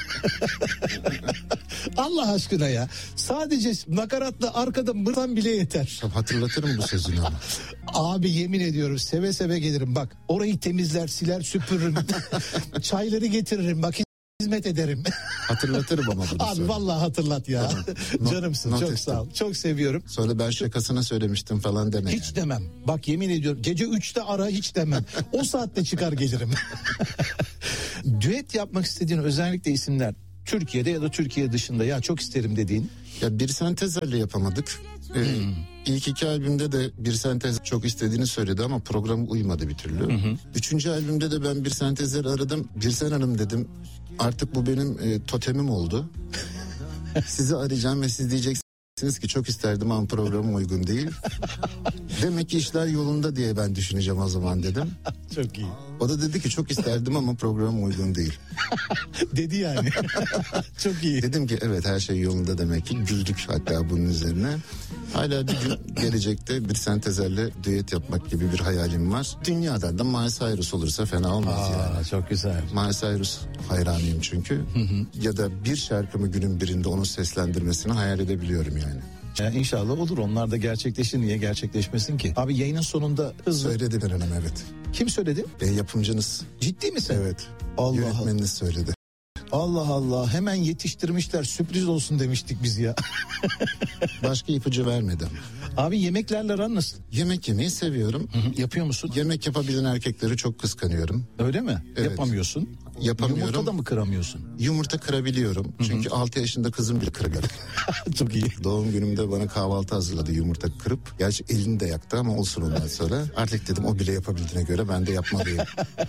[SPEAKER 2] Allah aşkına ya. Sadece nakaratla arkada mırdan bile yeter.
[SPEAKER 3] Hatırlatırım bu sözünü ama.
[SPEAKER 2] Abi yemin ediyorum seve seve gelirim bak. Orayı temizler, siler, süpürürüm. Çayları getiririm bak, hizmet ederim.
[SPEAKER 3] Hatırlatırım ama bunu.
[SPEAKER 2] Abi vallahi hatırlat ya.
[SPEAKER 3] Tamam.
[SPEAKER 2] Canımsın,
[SPEAKER 3] not
[SPEAKER 2] çok
[SPEAKER 3] ettim.
[SPEAKER 2] sağ ol. Çok seviyorum.
[SPEAKER 3] Sonra ben şakasına söylemiştim falan deme.
[SPEAKER 2] Hiç
[SPEAKER 3] yani.
[SPEAKER 2] demem. Bak yemin ediyorum gece 3'te ara, hiç demem. O saatte çıkar gelirim. Düet yapmak istediğin özellikle isimler Türkiye'de ya da Türkiye dışında ya çok isterim dediğin.
[SPEAKER 3] Ya bir sentezlerle yapamadık. İlk 2 albümde de bir sentez çok istediğini söyledi ama program uymadı bir türlü. 3. albümde de ben bir sentezler aradım. Birsen Hanım dedim. Artık bu benim totemim oldu. Sizi arayacağım ve siz diyeceksiniz ki çok isterdim ama programım uygun değil. Demek ki işler yolunda diye ben düşüneceğim o zaman dedim.
[SPEAKER 2] Çok iyi.
[SPEAKER 3] O da dedi ki çok isterdim ama programım uygun değil.
[SPEAKER 2] Dedi yani. Çok iyi.
[SPEAKER 3] Dedim ki evet, her şey yolunda demek ki. Güldük hatta bunun üzerine. Hala bir gün gelecekte bir sentezerle düet yapmak gibi bir hayalim var. Dünyadan da Miles Cyrus olursa fena olmaz yani.
[SPEAKER 2] Çok güzel.
[SPEAKER 3] Miles Cyrus hayranıyım çünkü. Ya da bir şarkımı günün birinde onun seslendirmesini hayal edebiliyorum yani.
[SPEAKER 2] Ya inşallah olur, onlar da gerçekleşir, niye gerçekleşmesin ki? Abi yayının sonunda hızlı.
[SPEAKER 3] Söyledi ben hanım, evet.
[SPEAKER 2] Kim söyledi?
[SPEAKER 3] Yapımcınız.
[SPEAKER 2] Ciddi misin?
[SPEAKER 3] Evet.
[SPEAKER 2] Allah
[SPEAKER 3] Yönetmeniniz söyledi.
[SPEAKER 2] Allah Allah, hemen yetiştirmişler, sürpriz olsun demiştik biz ya.
[SPEAKER 3] Başka ipucu vermedim.
[SPEAKER 2] Abi yemeklerle aran nasıl?
[SPEAKER 3] Yemek yemeyi seviyorum.
[SPEAKER 2] Yapıyor musun?
[SPEAKER 3] Yemek yapabilen erkekleri çok kıskanıyorum.
[SPEAKER 2] Öyle mi?
[SPEAKER 3] Evet.
[SPEAKER 2] Yapamıyorsun.
[SPEAKER 3] Yapamıyorum.
[SPEAKER 2] Yumurta da mı kıramıyorsun?
[SPEAKER 3] Yumurta kırabiliyorum. Çünkü 6 yaşında kızım bile kırabilir.
[SPEAKER 2] Çok iyi.
[SPEAKER 3] Doğum günümde bana kahvaltı hazırladı yumurta kırıp. Gerçi elini de yaktı ama olsun ondan sonra. Artık dedim o bile yapabildiğine göre ben de yapmalıyım.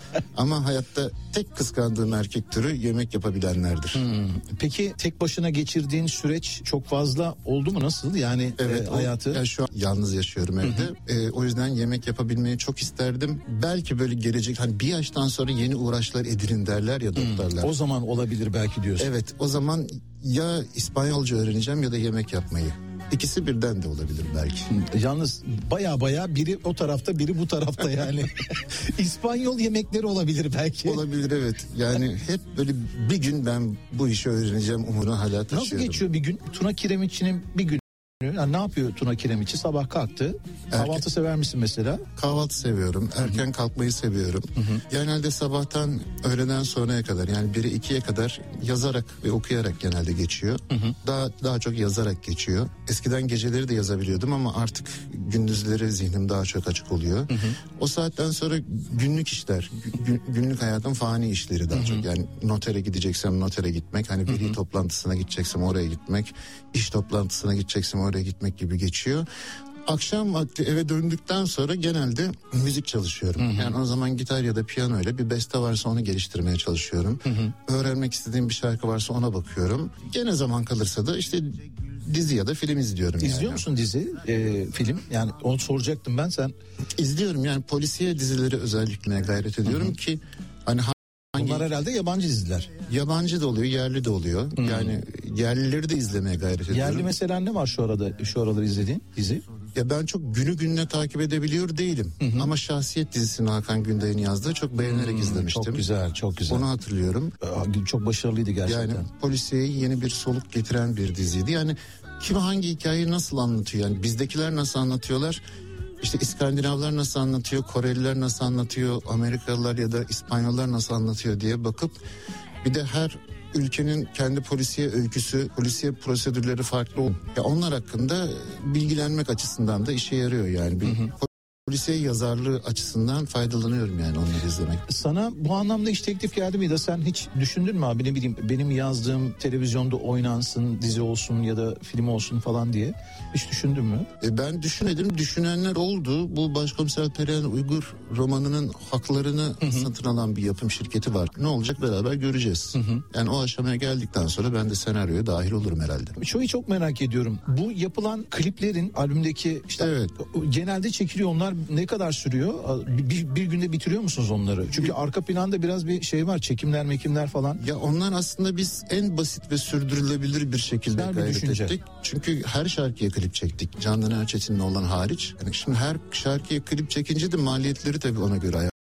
[SPEAKER 3] Ama hayatta tek kıskandığım erkek türü yemek yapabilenlerdir.
[SPEAKER 2] Peki tek başına geçirdiğin süreç çok fazla oldu mu, nasıl? Yani
[SPEAKER 3] Evet,
[SPEAKER 2] hayatı.
[SPEAKER 3] Yani şu an yalnız yaşıyorum evde. O yüzden yemek yapabilmeyi çok isterdim. Belki böyle gelecek, hani bir yaştan sonra yeni uğraşlar edinin derler ya doktorlar.
[SPEAKER 2] O zaman olabilir belki diyorsun.
[SPEAKER 3] Evet, o zaman ya İspanyolca öğreneceğim ya da yemek yapmayı. İkisi birden de olabilir belki.
[SPEAKER 2] Yalnız baya biri o tarafta biri bu tarafta yani. İspanyol yemekleri olabilir belki.
[SPEAKER 3] Olabilir, evet. Yani hep böyle bir gün ben bu işi öğreneceğim umudunu hala taşıyorum.
[SPEAKER 2] Nasıl geçiyor bir gün? Tuna Kiremiç'in bir günü. Yani ne yapıyor Tuna Kiremiç'i? Sabah kalktı. Kahvaltı sever misin mesela?
[SPEAKER 3] Kahvaltı seviyorum. Erken kalkmayı seviyorum. Genelde sabahtan öğleden sonraya kadar, yani 1'e 2'ye kadar yazarak ve okuyarak genelde geçiyor. Daha çok yazarak geçiyor. Eskiden geceleri de yazabiliyordum ama artık gündüzleri zihnim daha çok açık oluyor. O saatten sonra günlük işler, günlük hayatın fani işleri daha çok. Yani notere gideceksem notere gitmek, hani veli toplantısına gideceksem oraya gitmek, iş toplantısına gideceksem oraya gitmek gibi geçiyor. Akşam vakti eve döndükten sonra genelde müzik çalışıyorum. Yani o zaman gitar ya da piyano ile bir beste varsa onu geliştirmeye çalışıyorum. Öğrenmek istediğim bir şarkı varsa ona bakıyorum. Gene zaman kalırsa da işte dizi ya da film izliyorum.
[SPEAKER 2] İzliyor musun dizi, film? Yani onu soracaktım ben, sen.
[SPEAKER 3] İzliyorum, yani polisiye dizileri özellikle gayret ediyorum ki hani
[SPEAKER 2] bunlar herhalde yabancı diziler.
[SPEAKER 3] Yabancı da oluyor, yerli de oluyor. Yani yerlileri de izlemeye gayret ediyorum.
[SPEAKER 2] Yerli mesela ne var şu aralar izlediğin dizi?
[SPEAKER 3] Ya ben çok günü gününe takip edebiliyor değilim. Ama Şahsiyet dizisini Hakan Günday'ın yazdığı çok beğenerek izlemiştim.
[SPEAKER 2] Çok güzel, çok güzel.
[SPEAKER 3] Onu hatırlıyorum.
[SPEAKER 2] Çok başarılıydı gerçekten.
[SPEAKER 3] Yani polisiyeye yeni bir soluk getiren bir diziydi. Yani kim hangi hikayeyi nasıl anlatıyor? Yani bizdekiler nasıl anlatıyorlar? İşte İskandinavlar nasıl anlatıyor? Koreliler nasıl anlatıyor? Amerikalılar ya da İspanyollar nasıl anlatıyor diye bakıp bir de her ülkenin kendi polisiye öyküsü, polisiye prosedürleri farklı. Ya onlar hakkında bilgilenmek açısından da işe yarıyor yani. Bir polisiye yazarlığı açısından faydalanıyorum yani onları izlemek.
[SPEAKER 2] Sana bu anlamda hiç teklif geldi mi, da sen hiç düşündün mü abi, ne bileyim benim yazdığım televizyonda oynansın, dizi olsun ya da film olsun falan diye hiç düşündün mü?
[SPEAKER 3] Ben düşünedim, düşünenler oldu. Bu Başkomiser Perihan Uygur romanının haklarını satın alan bir yapım şirketi var. Ne olacak beraber göreceğiz. Yani o aşamaya geldikten sonra ben de senaryoya dahil olurum herhalde. Şeyi
[SPEAKER 2] çok merak ediyorum. Bu yapılan kliplerin albümdeki işte genelde çekiliyor, onlar ne kadar sürüyor? Bir günde bitiriyor musunuz onları? Çünkü arka planda biraz bir şey var, çekimler falan.
[SPEAKER 3] Ya onlar aslında biz en basit ve sürdürülebilir bir şekilde gayret ettik. Çünkü her şarkıya klip çektik. Candan Erçetin'le olan hariç. Yani şimdi her şarkıya klip çekince de maliyetleri tabii ona göre ayarlamak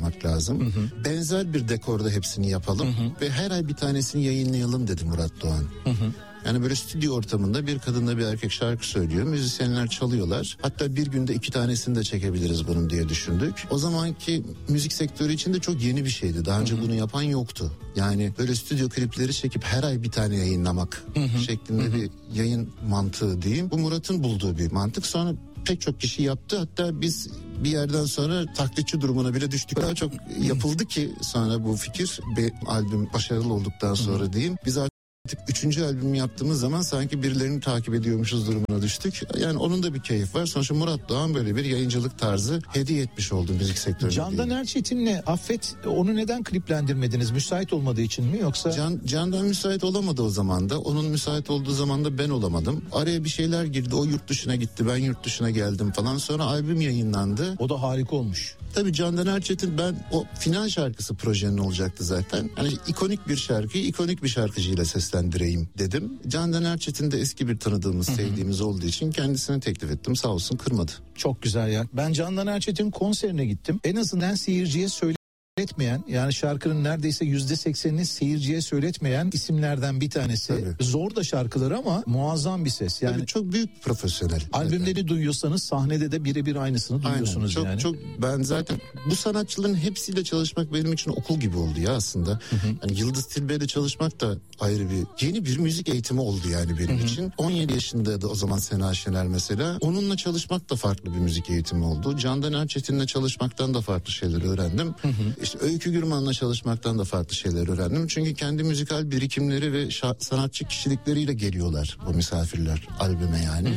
[SPEAKER 3] ayarlamak lazım. Benzer bir dekorda hepsini yapalım ve her ay bir tanesini yayınlayalım dedi Murat Doğan. Yani böyle stüdyo ortamında bir kadınla bir erkek şarkı söylüyor. Müzisyenler çalıyorlar. Hatta bir günde 2 tanesini de çekebiliriz bunun diye düşündük. O zamanki müzik sektörü için de çok yeni bir şeydi. Daha önce bunu yapan yoktu. Yani böyle stüdyo klipleri çekip her ay bir tane yayınlamak şeklinde bir yayın mantığı diyeyim. Bu Murat'ın bulduğu bir mantık. Sonra pek çok kişi yaptı. Hatta biz bir yerden sonra taklitçi durumuna bile düştük. Daha çok yapıldı ki sonra bu fikir bir albüm başarılı olduktan sonra diyeyim. Biz artık 3. albümü yaptığımız zaman sanki birilerini takip ediyormuşuz durumuna düştük. Yani onun da bir keyif var. Sonuçta Murat Doğan böyle bir yayıncılık tarzı hediye etmiş oldu müzik sektörüne.
[SPEAKER 2] Candan Erçetin'le Affet, onu neden kliplendirmediniz? Müsait olmadığı için mi yoksa?
[SPEAKER 3] Candan müsait olamadı o zaman da. Onun müsait olduğu zaman da ben olamadım. Araya bir şeyler girdi. O yurt dışına gitti, ben yurt dışına geldim falan. Sonra albüm yayınlandı.
[SPEAKER 2] O da harika olmuş.
[SPEAKER 3] Tabii Candan Erçetin, ben o final şarkısı projenin olacaktı zaten. Hani ikonik bir şarkıyı ikonik bir şarkıcıyla seslendireyim dedim. Candan Erçetin de eski bir tanıdığımız, sevdiğimiz olduğu için kendisine teklif ettim. Sağ olsun kırmadı.
[SPEAKER 2] Çok güzel ya. Ben Candan Erçetin konserine gittim. En azından seyirciye söyletmeyen, yani şarkının neredeyse %80'ini seyirciye söyletmeyen isimlerden bir tanesi.
[SPEAKER 3] Tabii.
[SPEAKER 2] Zor da şarkıları ama muazzam bir ses. Yani
[SPEAKER 3] tabii çok büyük profesyonel.
[SPEAKER 2] albümleri duyuyorsanız sahnede de birebir aynısını duyuyorsunuz.
[SPEAKER 3] Aynen. Çok ben zaten bu sanatçıların hepsiyle çalışmak benim için okul gibi oldu ya aslında. Yani Yıldız Tilbe'yle çalışmak da ayrı bir yeni bir müzik eğitimi oldu yani benim için. 17 yaşındaydı o zaman Sena Şener mesela. Onunla çalışmak da farklı bir müzik eğitimi oldu. Candan Erçetin'le çalışmaktan da farklı şeyler öğrendim. İşte Öykü Gürman'la çalışmaktan da farklı şeyler öğrendim. Çünkü kendi müzikal birikimleri ve sanatçı kişilikleriyle geliyorlar bu misafirler albüme yani.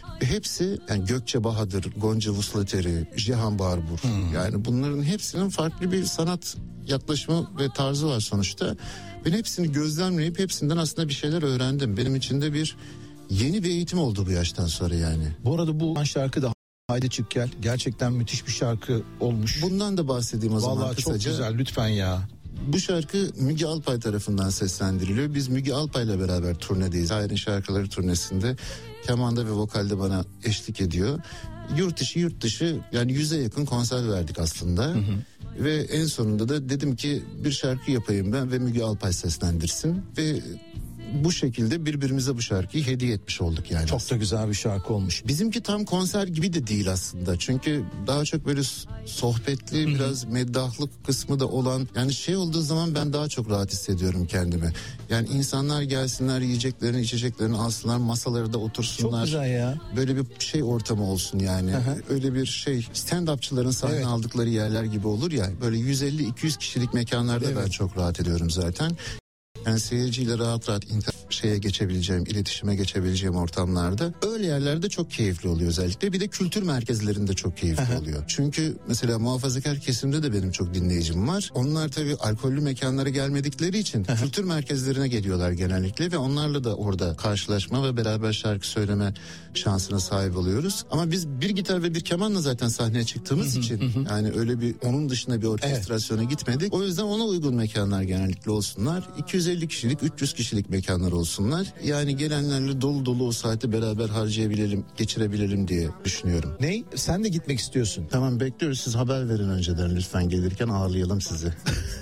[SPEAKER 3] Hepsi yani Gökçe Bahadır, Gonca Vuslateri, Cihan Barbur. Yani bunların hepsinin farklı bir sanat yaklaşımı ve tarzı var sonuçta. Ben hepsini gözlemleyip hepsinden aslında bir şeyler öğrendim. Benim için de bir yeni bir eğitim oldu bu yaştan sonra yani.
[SPEAKER 2] Bu arada bu şarkı da Haydi Çık Gel gerçekten müthiş bir şarkı olmuş.
[SPEAKER 3] Bundan da bahsedeyim o zaman
[SPEAKER 2] Vallahi
[SPEAKER 3] kısaca.
[SPEAKER 2] çok güzel, lütfen ya.
[SPEAKER 3] Bu şarkı Müge Alpay tarafından seslendiriliyor. Biz Müge Alpay'la beraber turnedeyiz. Hayır'ın şarkıları turnesinde kemanda ve vokalde bana eşlik ediyor. Yurt içi yurt dışı yani 100'e yakın konser verdik aslında. Ve en sonunda da dedim ki bir şarkı yapayım ben ve Müge Alpay seslendirsin. Ve bu şekilde birbirimize bu şarkıyı hediye etmiş olduk yani.
[SPEAKER 2] Çok da güzel bir şarkı olmuş.
[SPEAKER 3] Bizimki tam konser gibi de değil aslında. Çünkü daha çok böyle sohbetli, biraz meddahlık kısmı da olan. Yani şey olduğu zaman ben daha çok rahat hissediyorum kendimi. Yani insanlar gelsinler, yiyeceklerini, içeceklerini alsınlar, masaları da otursunlar.
[SPEAKER 2] Çok güzel ya.
[SPEAKER 3] Böyle bir şey ortamı olsun yani. Öyle bir şey, stand-upçıların sahne aldıkları yerler gibi olur ya. Böyle 150-200 kişilik mekanlarda ben çok rahat ediyorum zaten. Yani seyirciyle rahat geçebileceğim, iletişime geçebileceğim ortamlarda öyle yerlerde çok keyifli oluyor özellikle. Bir de kültür merkezlerinde çok keyifli oluyor. Çünkü mesela muhafazakar kesimde de benim çok dinleyicim var. Onlar tabii alkollü mekanlara gelmedikleri için kültür merkezlerine geliyorlar genellikle ve onlarla da orada karşılaşma ve beraber şarkı söyleme şansına sahip oluyoruz. Ama biz bir gitar ve bir kemanla zaten sahneye çıktığımız için yani öyle bir onun dışında bir orkestrasyona gitmedik. O yüzden ona uygun mekanlar genellikle olsunlar. 250 kişilik, 300 kişilik mekanlar olsunlar. Yani gelenlerle dolu dolu o saati beraber harcayabilelim, geçirebilelim diye düşünüyorum.
[SPEAKER 2] Ney? Sen de gitmek istiyorsun.
[SPEAKER 3] Tamam, bekliyoruz. Siz haber verin önceden lütfen, gelirken ağırlayalım sizi.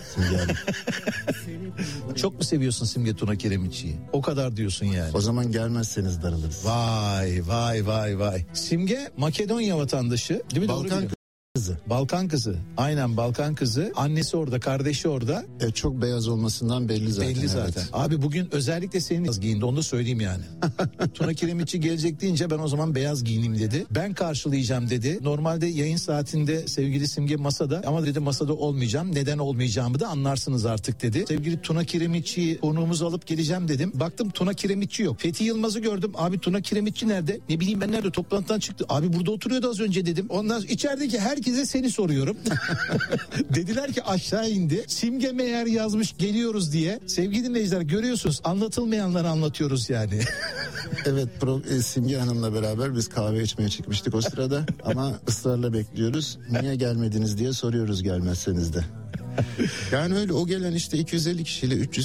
[SPEAKER 2] Çok mu seviyorsun Simge Tuna Kiremitçi'yi? O kadar diyorsun yani.
[SPEAKER 3] O zaman gelmezseniz darılırız.
[SPEAKER 2] Vay. Simge Makedonya vatandaşı değil mi?
[SPEAKER 3] Balkan kızı.
[SPEAKER 2] Balkan kızı. Aynen, Balkan kızı. Annesi orada, kardeşi orada.
[SPEAKER 3] Çok beyaz olmasından belli zaten.
[SPEAKER 2] Belli zaten. Evet. Abi bugün özellikle senin beyaz giyindi, onu da söyleyeyim yani. Tuna Kiremitçi gelecek deyince ben o zaman beyaz giyineyim dedi. Ben karşılayacağım dedi. Normalde yayın saatinde sevgili Simge masada, ama dedi masada olmayacağım. Neden olmayacağımı da anlarsınız artık dedi. Sevgili Tuna Kiremitçi'yi konuğumuzu alıp geleceğim dedim. Baktım Tuna Kiremitçi yok. Fethi Yılmaz'ı gördüm. Abi Tuna Kiremitçi nerede? Ne bileyim ben, nerede? Toplantıdan çıktı. Abi burada oturuyordu az önce dedim. Ondan içerideki herkese seni soruyorum. Dediler ki aşağı indi. Simge meğer yazmış geliyoruz diye. Sevgili dinleyiciler, görüyorsunuz, anlatılmayanları anlatıyoruz yani.
[SPEAKER 3] Evet, Simge Hanım'la beraber biz kahve içmeye çıkmıştık o sırada. Ama ısrarla bekliyoruz. Niye gelmediniz diye soruyoruz gelmezseniz de. Yani öyle, o gelen işte 250 kişiyle 300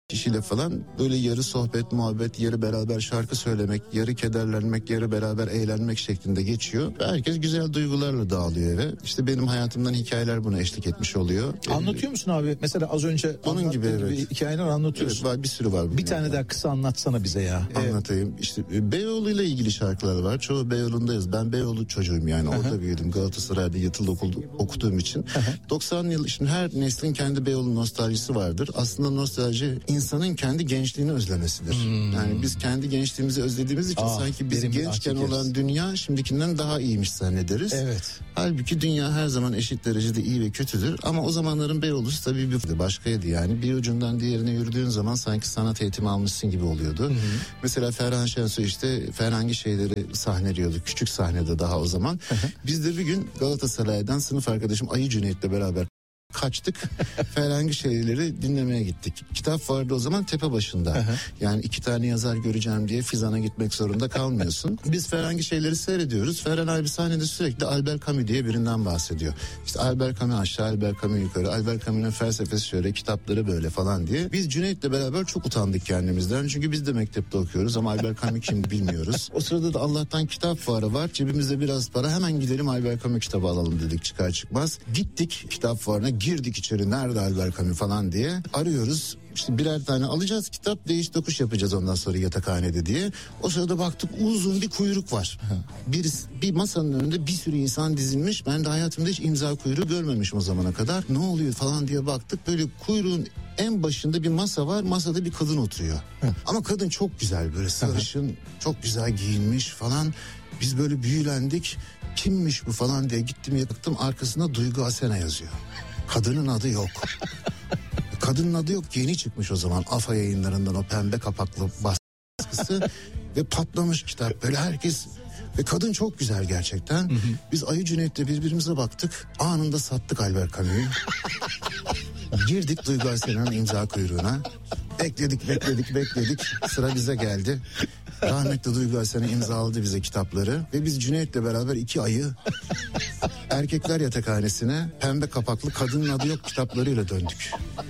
[SPEAKER 3] kişiyle falan böyle yarı sohbet, muhabbet, yarı beraber şarkı söylemek, yarı kederlenmek, yarı beraber eğlenmek şeklinde geçiyor. Ve herkes güzel duygularla dağılıyor eve. İşte benim hayatımdan hikayeler buna eşlik etmiş oluyor.
[SPEAKER 2] Anlatıyor musun abi? Mesela az önce
[SPEAKER 3] onun gibi,
[SPEAKER 2] evet, hikayeler anlatıyorsun.
[SPEAKER 3] Evet, var, bir sürü var.
[SPEAKER 2] Bir tane daha kısa anlatsana bize ya.
[SPEAKER 3] Anlatayım. İşte Beyoğlu'yla ilgili şarkılar var. Çoğu Beyoğlu'ndayız. Ben Beyoğlu çocuğuyum yani. Orada büyüdüm. Galatasaray'da yatılı okuduğum için. 90 yıl, şimdi her neslin kendi Beyoğlu nostaljisi vardır. Aslında nostalji insanın kendi gençliğini özlemesidir. Yani biz kendi gençliğimizi özlediğimiz için sanki biz gençken olan dünya şimdikinden daha iyiymiş zannederiz.
[SPEAKER 2] Evet.
[SPEAKER 3] Halbuki dünya her zaman eşit derecede iyi ve kötüdür. Ama o zamanların Beyoğlu'su tabii bir başkaydı yani. Bir ucundan diğerine yürüdüğün zaman sanki sanat eğitimi almışsın gibi oluyordu. Mesela Ferhan Şensoy işte Ferhangi şeyleri sahneliyordu. Küçük sahnede daha o zaman. Biz de bir gün Galatasaray'dan sınıf arkadaşım Ayı Cüneyt'le beraber kaçtık. Ferhangi şeyleri dinlemeye gittik. Kitap vardı o zaman tepe başında. Yani 2 tane yazar göreceğim diye Fizan'a gitmek zorunda kalmıyorsun. Biz Ferhangi şeyleri seyrediyoruz. Ferhan abi sahnede sürekli Albert Camus diye birinden bahsediyor. İşte Albert Camus aşağı, Albert Camus yukarı. Albert Camus'un felsefesi şöyle, kitapları böyle falan diye. Biz Cüneyt'le beraber çok utandık kendimizden. Çünkü biz de mektepte okuyoruz ama Albert Camus kim bilmiyoruz. O sırada da Allah'tan kitap fuarı var. Cebimizde biraz para, hemen gidelim Albert Camus kitabı alalım dedik çıkar çıkmaz. Gittik kitap fuarına, girdik içeri, nerede Albert Camus falan diye arıyoruz. İşte birer tane alacağız kitap, değiş tokuş yapacağız ondan sonra yatakhanede diye. O sırada baktık uzun bir kuyruk var. Bir masanın önünde bir sürü insan dizilmiş. Ben de hayatımda hiç imza kuyruğu görmemişim o zamana kadar. Ne oluyor falan diye baktık. Böyle kuyruğun en başında bir masa var. Masada bir kadın oturuyor. Ama kadın çok güzel, böyle sarışın, çok güzel giyinmiş falan. Biz böyle büyülendik. Kimmiş bu falan diye gittim yaktım. Arkasında Duygu Asena yazıyor. Kadının adı yok. Kadının adı yok, yeni çıkmış o zaman AFA yayınlarından o pembe kapaklı baskısı ve patlamış kitap böyle herkes ve kadın çok güzel gerçekten. Biz Ayı Cüneyt'le birbirimize baktık, anında sattık Albert Camus'u. Girdik Duygu Asena'nın imza kuyruğuna, bekledik sıra bize geldi. Rahmetli Duygu Asena imzaladı bize kitapları ve biz Cüneyt'le beraber 2 ayı erkekler yatakhanesine pembe kapaklı kadının adı yok kitaplarıyla döndük.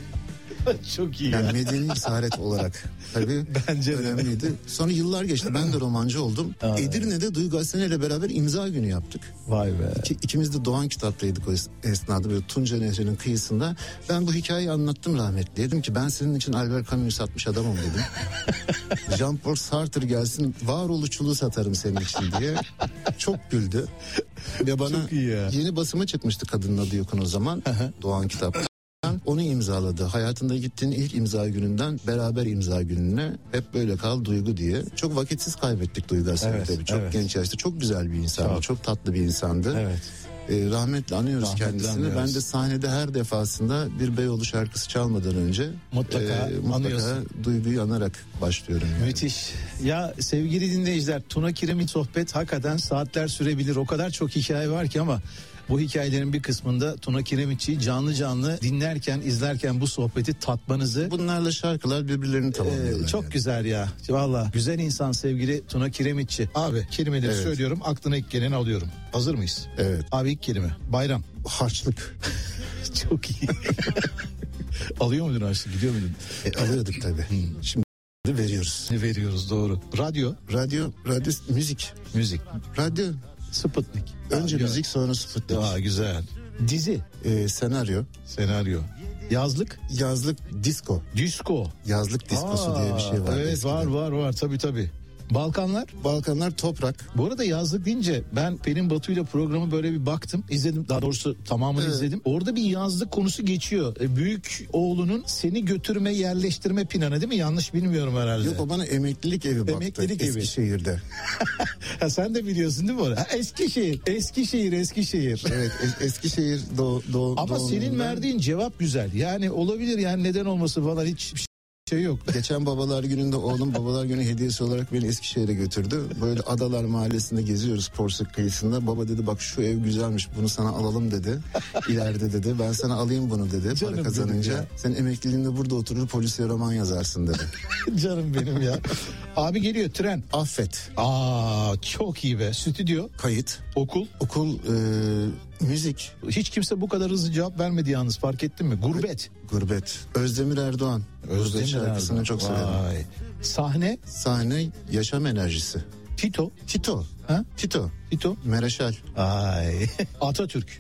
[SPEAKER 2] Çok iyi.
[SPEAKER 3] Yani medeni cesaret olarak tabii
[SPEAKER 2] bence
[SPEAKER 3] önemliydi. Sonra yıllar geçti, ben de romancı oldum. Edirne'de Duygu Asena ile beraber imza günü yaptık.
[SPEAKER 2] Vay be.
[SPEAKER 3] İkimiz de Doğan kitaptaydık o esnada, böyle Tunca Nehri'nin kıyısında. Ben bu hikayeyi anlattım rahmetli. Dedim ki ben senin için Albert Camus'u satmış adamım dedim. Jean-Paul Sartre gelsin, varoluşçuluğu satarım senin için diye. Çok güldü. Ve bana yeni basımı çıkmıştı kadının adı yokun o zaman. Doğan kitap. Onu imzaladı. Hayatında gittiğin ilk imza gününden beraber imza gününe hep böyle kal Duygu diye. Çok vakitsiz kaybettik Duygu Asena'yı tabii. Çok genç yaşta. Çok güzel bir insandı. Çok tatlı bir insandı. Evet. Rahmetli anıyoruz kendisini. Ben de sahnede her defasında bir Beyoğlu şarkısı çalmadan önce mutlaka Duygu'yu anarak başlıyorum. Yani.
[SPEAKER 2] Müthiş. Ya sevgili dinleyiciler, Tuna Kiremit sohbet hakikaten saatler sürebilir. O kadar çok hikaye var ki ama bu hikayelerin bir kısmında Tuna Kiremitçi'yi canlı dinlerken, izlerken bu sohbeti tatmanızı...
[SPEAKER 3] Bunlarla şarkılar birbirlerini tamamlıyorlar.
[SPEAKER 2] Çok yani. Güzel ya. Valla güzel insan sevgili Tuna Kiremitçi. Abi kelimeleri söylüyorum, aklına ilk geleni alıyorum. Hazır mıyız?
[SPEAKER 3] Evet.
[SPEAKER 2] Abi ilk kelime. Bayram.
[SPEAKER 3] Harçlık.
[SPEAKER 2] Çok iyi. Alıyor muydun harçlık? Gidiyor muydun?
[SPEAKER 3] Alıyorduk tabii. Şimdi veriyoruz.
[SPEAKER 2] Veriyoruz, doğru. Radyo.
[SPEAKER 3] Müzik. Radyo.
[SPEAKER 2] Sputnik.
[SPEAKER 3] Önce müzik, sonra Sputnik.
[SPEAKER 2] Güzel. Dizi.
[SPEAKER 3] Senaryo.
[SPEAKER 2] Yazlık
[SPEAKER 3] disco. Yazlık diskosu diye bir şey var.
[SPEAKER 2] Evet eskiden. var tabii. Balkanlar toprak. Bu arada yazlık deyince ben Pelin Batu'yla programı böyle bir baktım, izledim, daha doğrusu tamamını izledim. Orada bir yazlık konusu geçiyor. Büyük oğlunun seni götürme, yerleştirme planı değil mi? Yanlış bilmiyorum herhalde.
[SPEAKER 3] Yok, o bana emeklilik evi baktı.
[SPEAKER 2] Emeklilik evi.
[SPEAKER 3] Eskişehir'de.
[SPEAKER 2] Sen de biliyorsun değil mi orada? Eskişehir.
[SPEAKER 3] Evet, Eskişehir
[SPEAKER 2] Ama senin verdiğin cevap güzel. Yani olabilir, yani neden olması falan hiç şey yok.
[SPEAKER 3] Geçen babalar gününde oğlum babalar günü hediyesi olarak beni Eskişehir'e götürdü. Böyle Adalar Mahallesi'nde geziyoruz, Porsuk kıyısında. Baba dedi bak şu ev güzelmiş, bunu sana alalım dedi. İleride dedi ben sana alayım bunu dedi. Canım para kazanınca sen emekliliğinde burada oturur polisiye roman yazarsın dedi.
[SPEAKER 2] Canım benim ya. Abi geliyor tren.
[SPEAKER 3] Affet.
[SPEAKER 2] Çok iyi be. Stüdyo.
[SPEAKER 3] Kayıt.
[SPEAKER 2] Okul.
[SPEAKER 3] Müzik.
[SPEAKER 2] Hiç kimse bu kadar hızlı cevap vermedi yalnız, fark ettin mi?
[SPEAKER 3] Gurbet. Özdemir Erdoğan. Gurbet şarkısını çok severim.
[SPEAKER 2] Vay. Sahne
[SPEAKER 3] yaşam enerjisi.
[SPEAKER 2] Tito.
[SPEAKER 3] Ha?
[SPEAKER 2] Tito.
[SPEAKER 3] Mereşal.
[SPEAKER 2] Ay. Atatürk.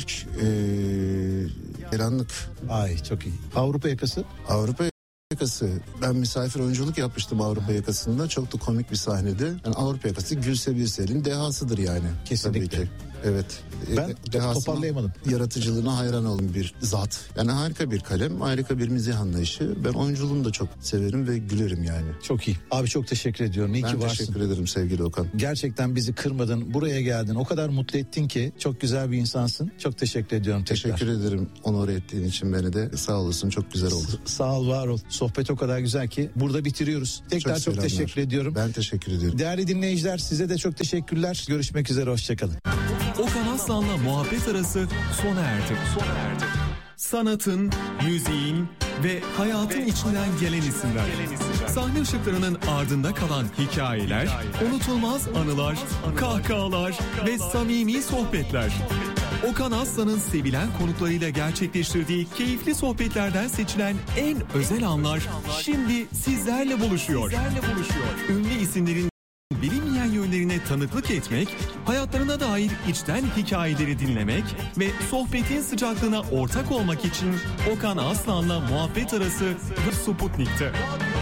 [SPEAKER 3] İranlık.
[SPEAKER 2] Ay çok iyi. Avrupa yakası.
[SPEAKER 3] Ben misafir oyunculuk yapmıştım Avrupa yakasında. Çok da komik bir sahnede. Yani Avrupa yakası Gülse Birsel'in dehasıdır yani.
[SPEAKER 2] Kesinlikle.
[SPEAKER 3] Tabii ki. Evet.
[SPEAKER 2] Ben toparlayamadım.
[SPEAKER 3] Yaratıcılığına hayran olduğum bir zat. Yani harika bir kalem, harika bir mizah anlayışı. Ben oyunculuğunu da çok severim ve gülerim yani.
[SPEAKER 2] Çok iyi. Abi çok teşekkür ediyorum. İyi ki varsın.
[SPEAKER 3] Ben teşekkür ederim sevgili Okan.
[SPEAKER 2] Gerçekten bizi kırmadın. Buraya geldin. O kadar mutlu ettin ki. Çok güzel bir insansın. Çok teşekkür ediyorum tekrar.
[SPEAKER 3] Teşekkür ederim onore ettiğin için beni de. Sağ olasın. Çok güzel oldu.
[SPEAKER 2] Sağ ol, var ol. Sohbet o kadar güzel ki burada bitiriyoruz. Tekrar çok teşekkür ediyorum.
[SPEAKER 3] Ben teşekkür ediyorum.
[SPEAKER 2] Değerli dinleyiciler, size de çok teşekkürler. Görüşmek üzere. Hoşçakalın.
[SPEAKER 4] Okan Aslan'la muhabbet arası sona erdi. Sanatın, müziğin ve hayatın içinden gelen isimler. Sahne ışıklarının ardında kalan hikayeler, unutulmaz anılar, kahkahalar ve samimi sohbetler. Okan Aslan'ın sevilen konuklarıyla gerçekleştirdiği keyifli sohbetlerden seçilen en özel anlar şimdi sizlerle buluşuyor. Ünlü isimlerin bilinmeyen yönlerine tanıklık etmek, hayatlarına dair içten hikayeleri dinlemek ve sohbetin sıcaklığına ortak olmak için Okan Aslan'la muhabbet arası Sputnik'te.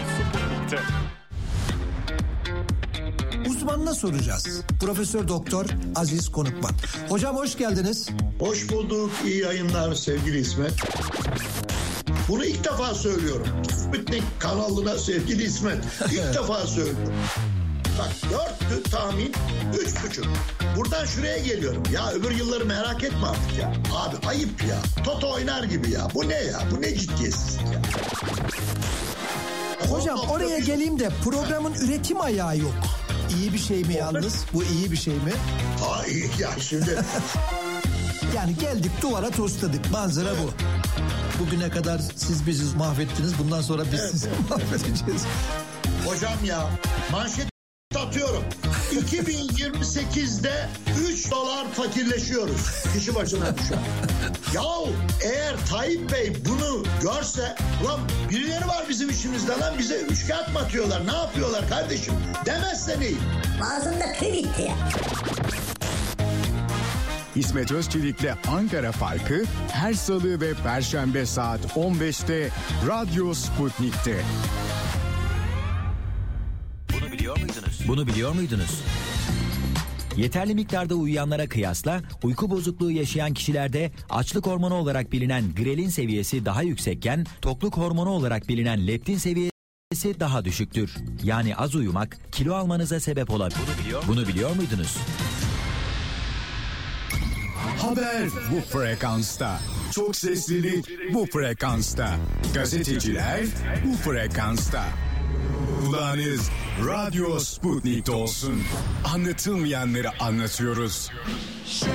[SPEAKER 5] Uzmanına soracağız. Profesör Doktor Aziz Konukman. Hocam hoş geldiniz.
[SPEAKER 6] Hoş bulduk. İyi yayınlar sevgili İsmet. Bunu ilk defa söylüyorum. Sputnik kanalına sevgili İsmet. İlk defa söylüyorum. Bak 4'tü tahmin 3,5. Buradan şuraya geliyorum. Ya öbür yılları merak etme artık ya. Abi ayıp ya. Toto oynar gibi ya. Bu ne ya? Bu ne ciddiyetsizlik ya?
[SPEAKER 5] Hocam oraya geleyim de programın üretim ayağı yok. İyi bir şey mi yalnız? Bu iyi bir şey mi?
[SPEAKER 6] Aa iyi ya şimdi.
[SPEAKER 5] Yani geldik duvara tosladık. Manzara bu. Bugüne kadar siz bizi mahvettiniz. Bundan sonra biz sizi mahvedeceğiz.
[SPEAKER 6] Hocam ya manşet atıyorum. 2028'de $3 fakirleşiyoruz. Kişi başına düşen. Yahu eğer Tayyip Bey bunu görse, ulan birileri var bizim içimizde lan, bize üçkağıt mı atıyorlar, ne yapıyorlar kardeşim demezse neyim?
[SPEAKER 7] Ağzında tüy bitti ya.
[SPEAKER 8] İsmet Özçelik'le Ankara Farkı her salı ve perşembe saat 15'te Radyo Sputnik'te.
[SPEAKER 9] Bunu biliyor muydunuz? Yeterli miktarda uyuyanlara kıyasla uyku bozukluğu yaşayan kişilerde açlık hormonu olarak bilinen grelin seviyesi daha yüksekken tokluk hormonu olarak bilinen leptin seviyesi daha düşüktür. Yani az uyumak kilo almanıza sebep olabilir. Bunu biliyor muydunuz?
[SPEAKER 8] Haber bu frekansta. Çok seslilik bu frekansta. Gazeteciler bu frekansta. Kulağınız Radyo Sputnik'te olsun. Anlatılmayanları anlatıyoruz.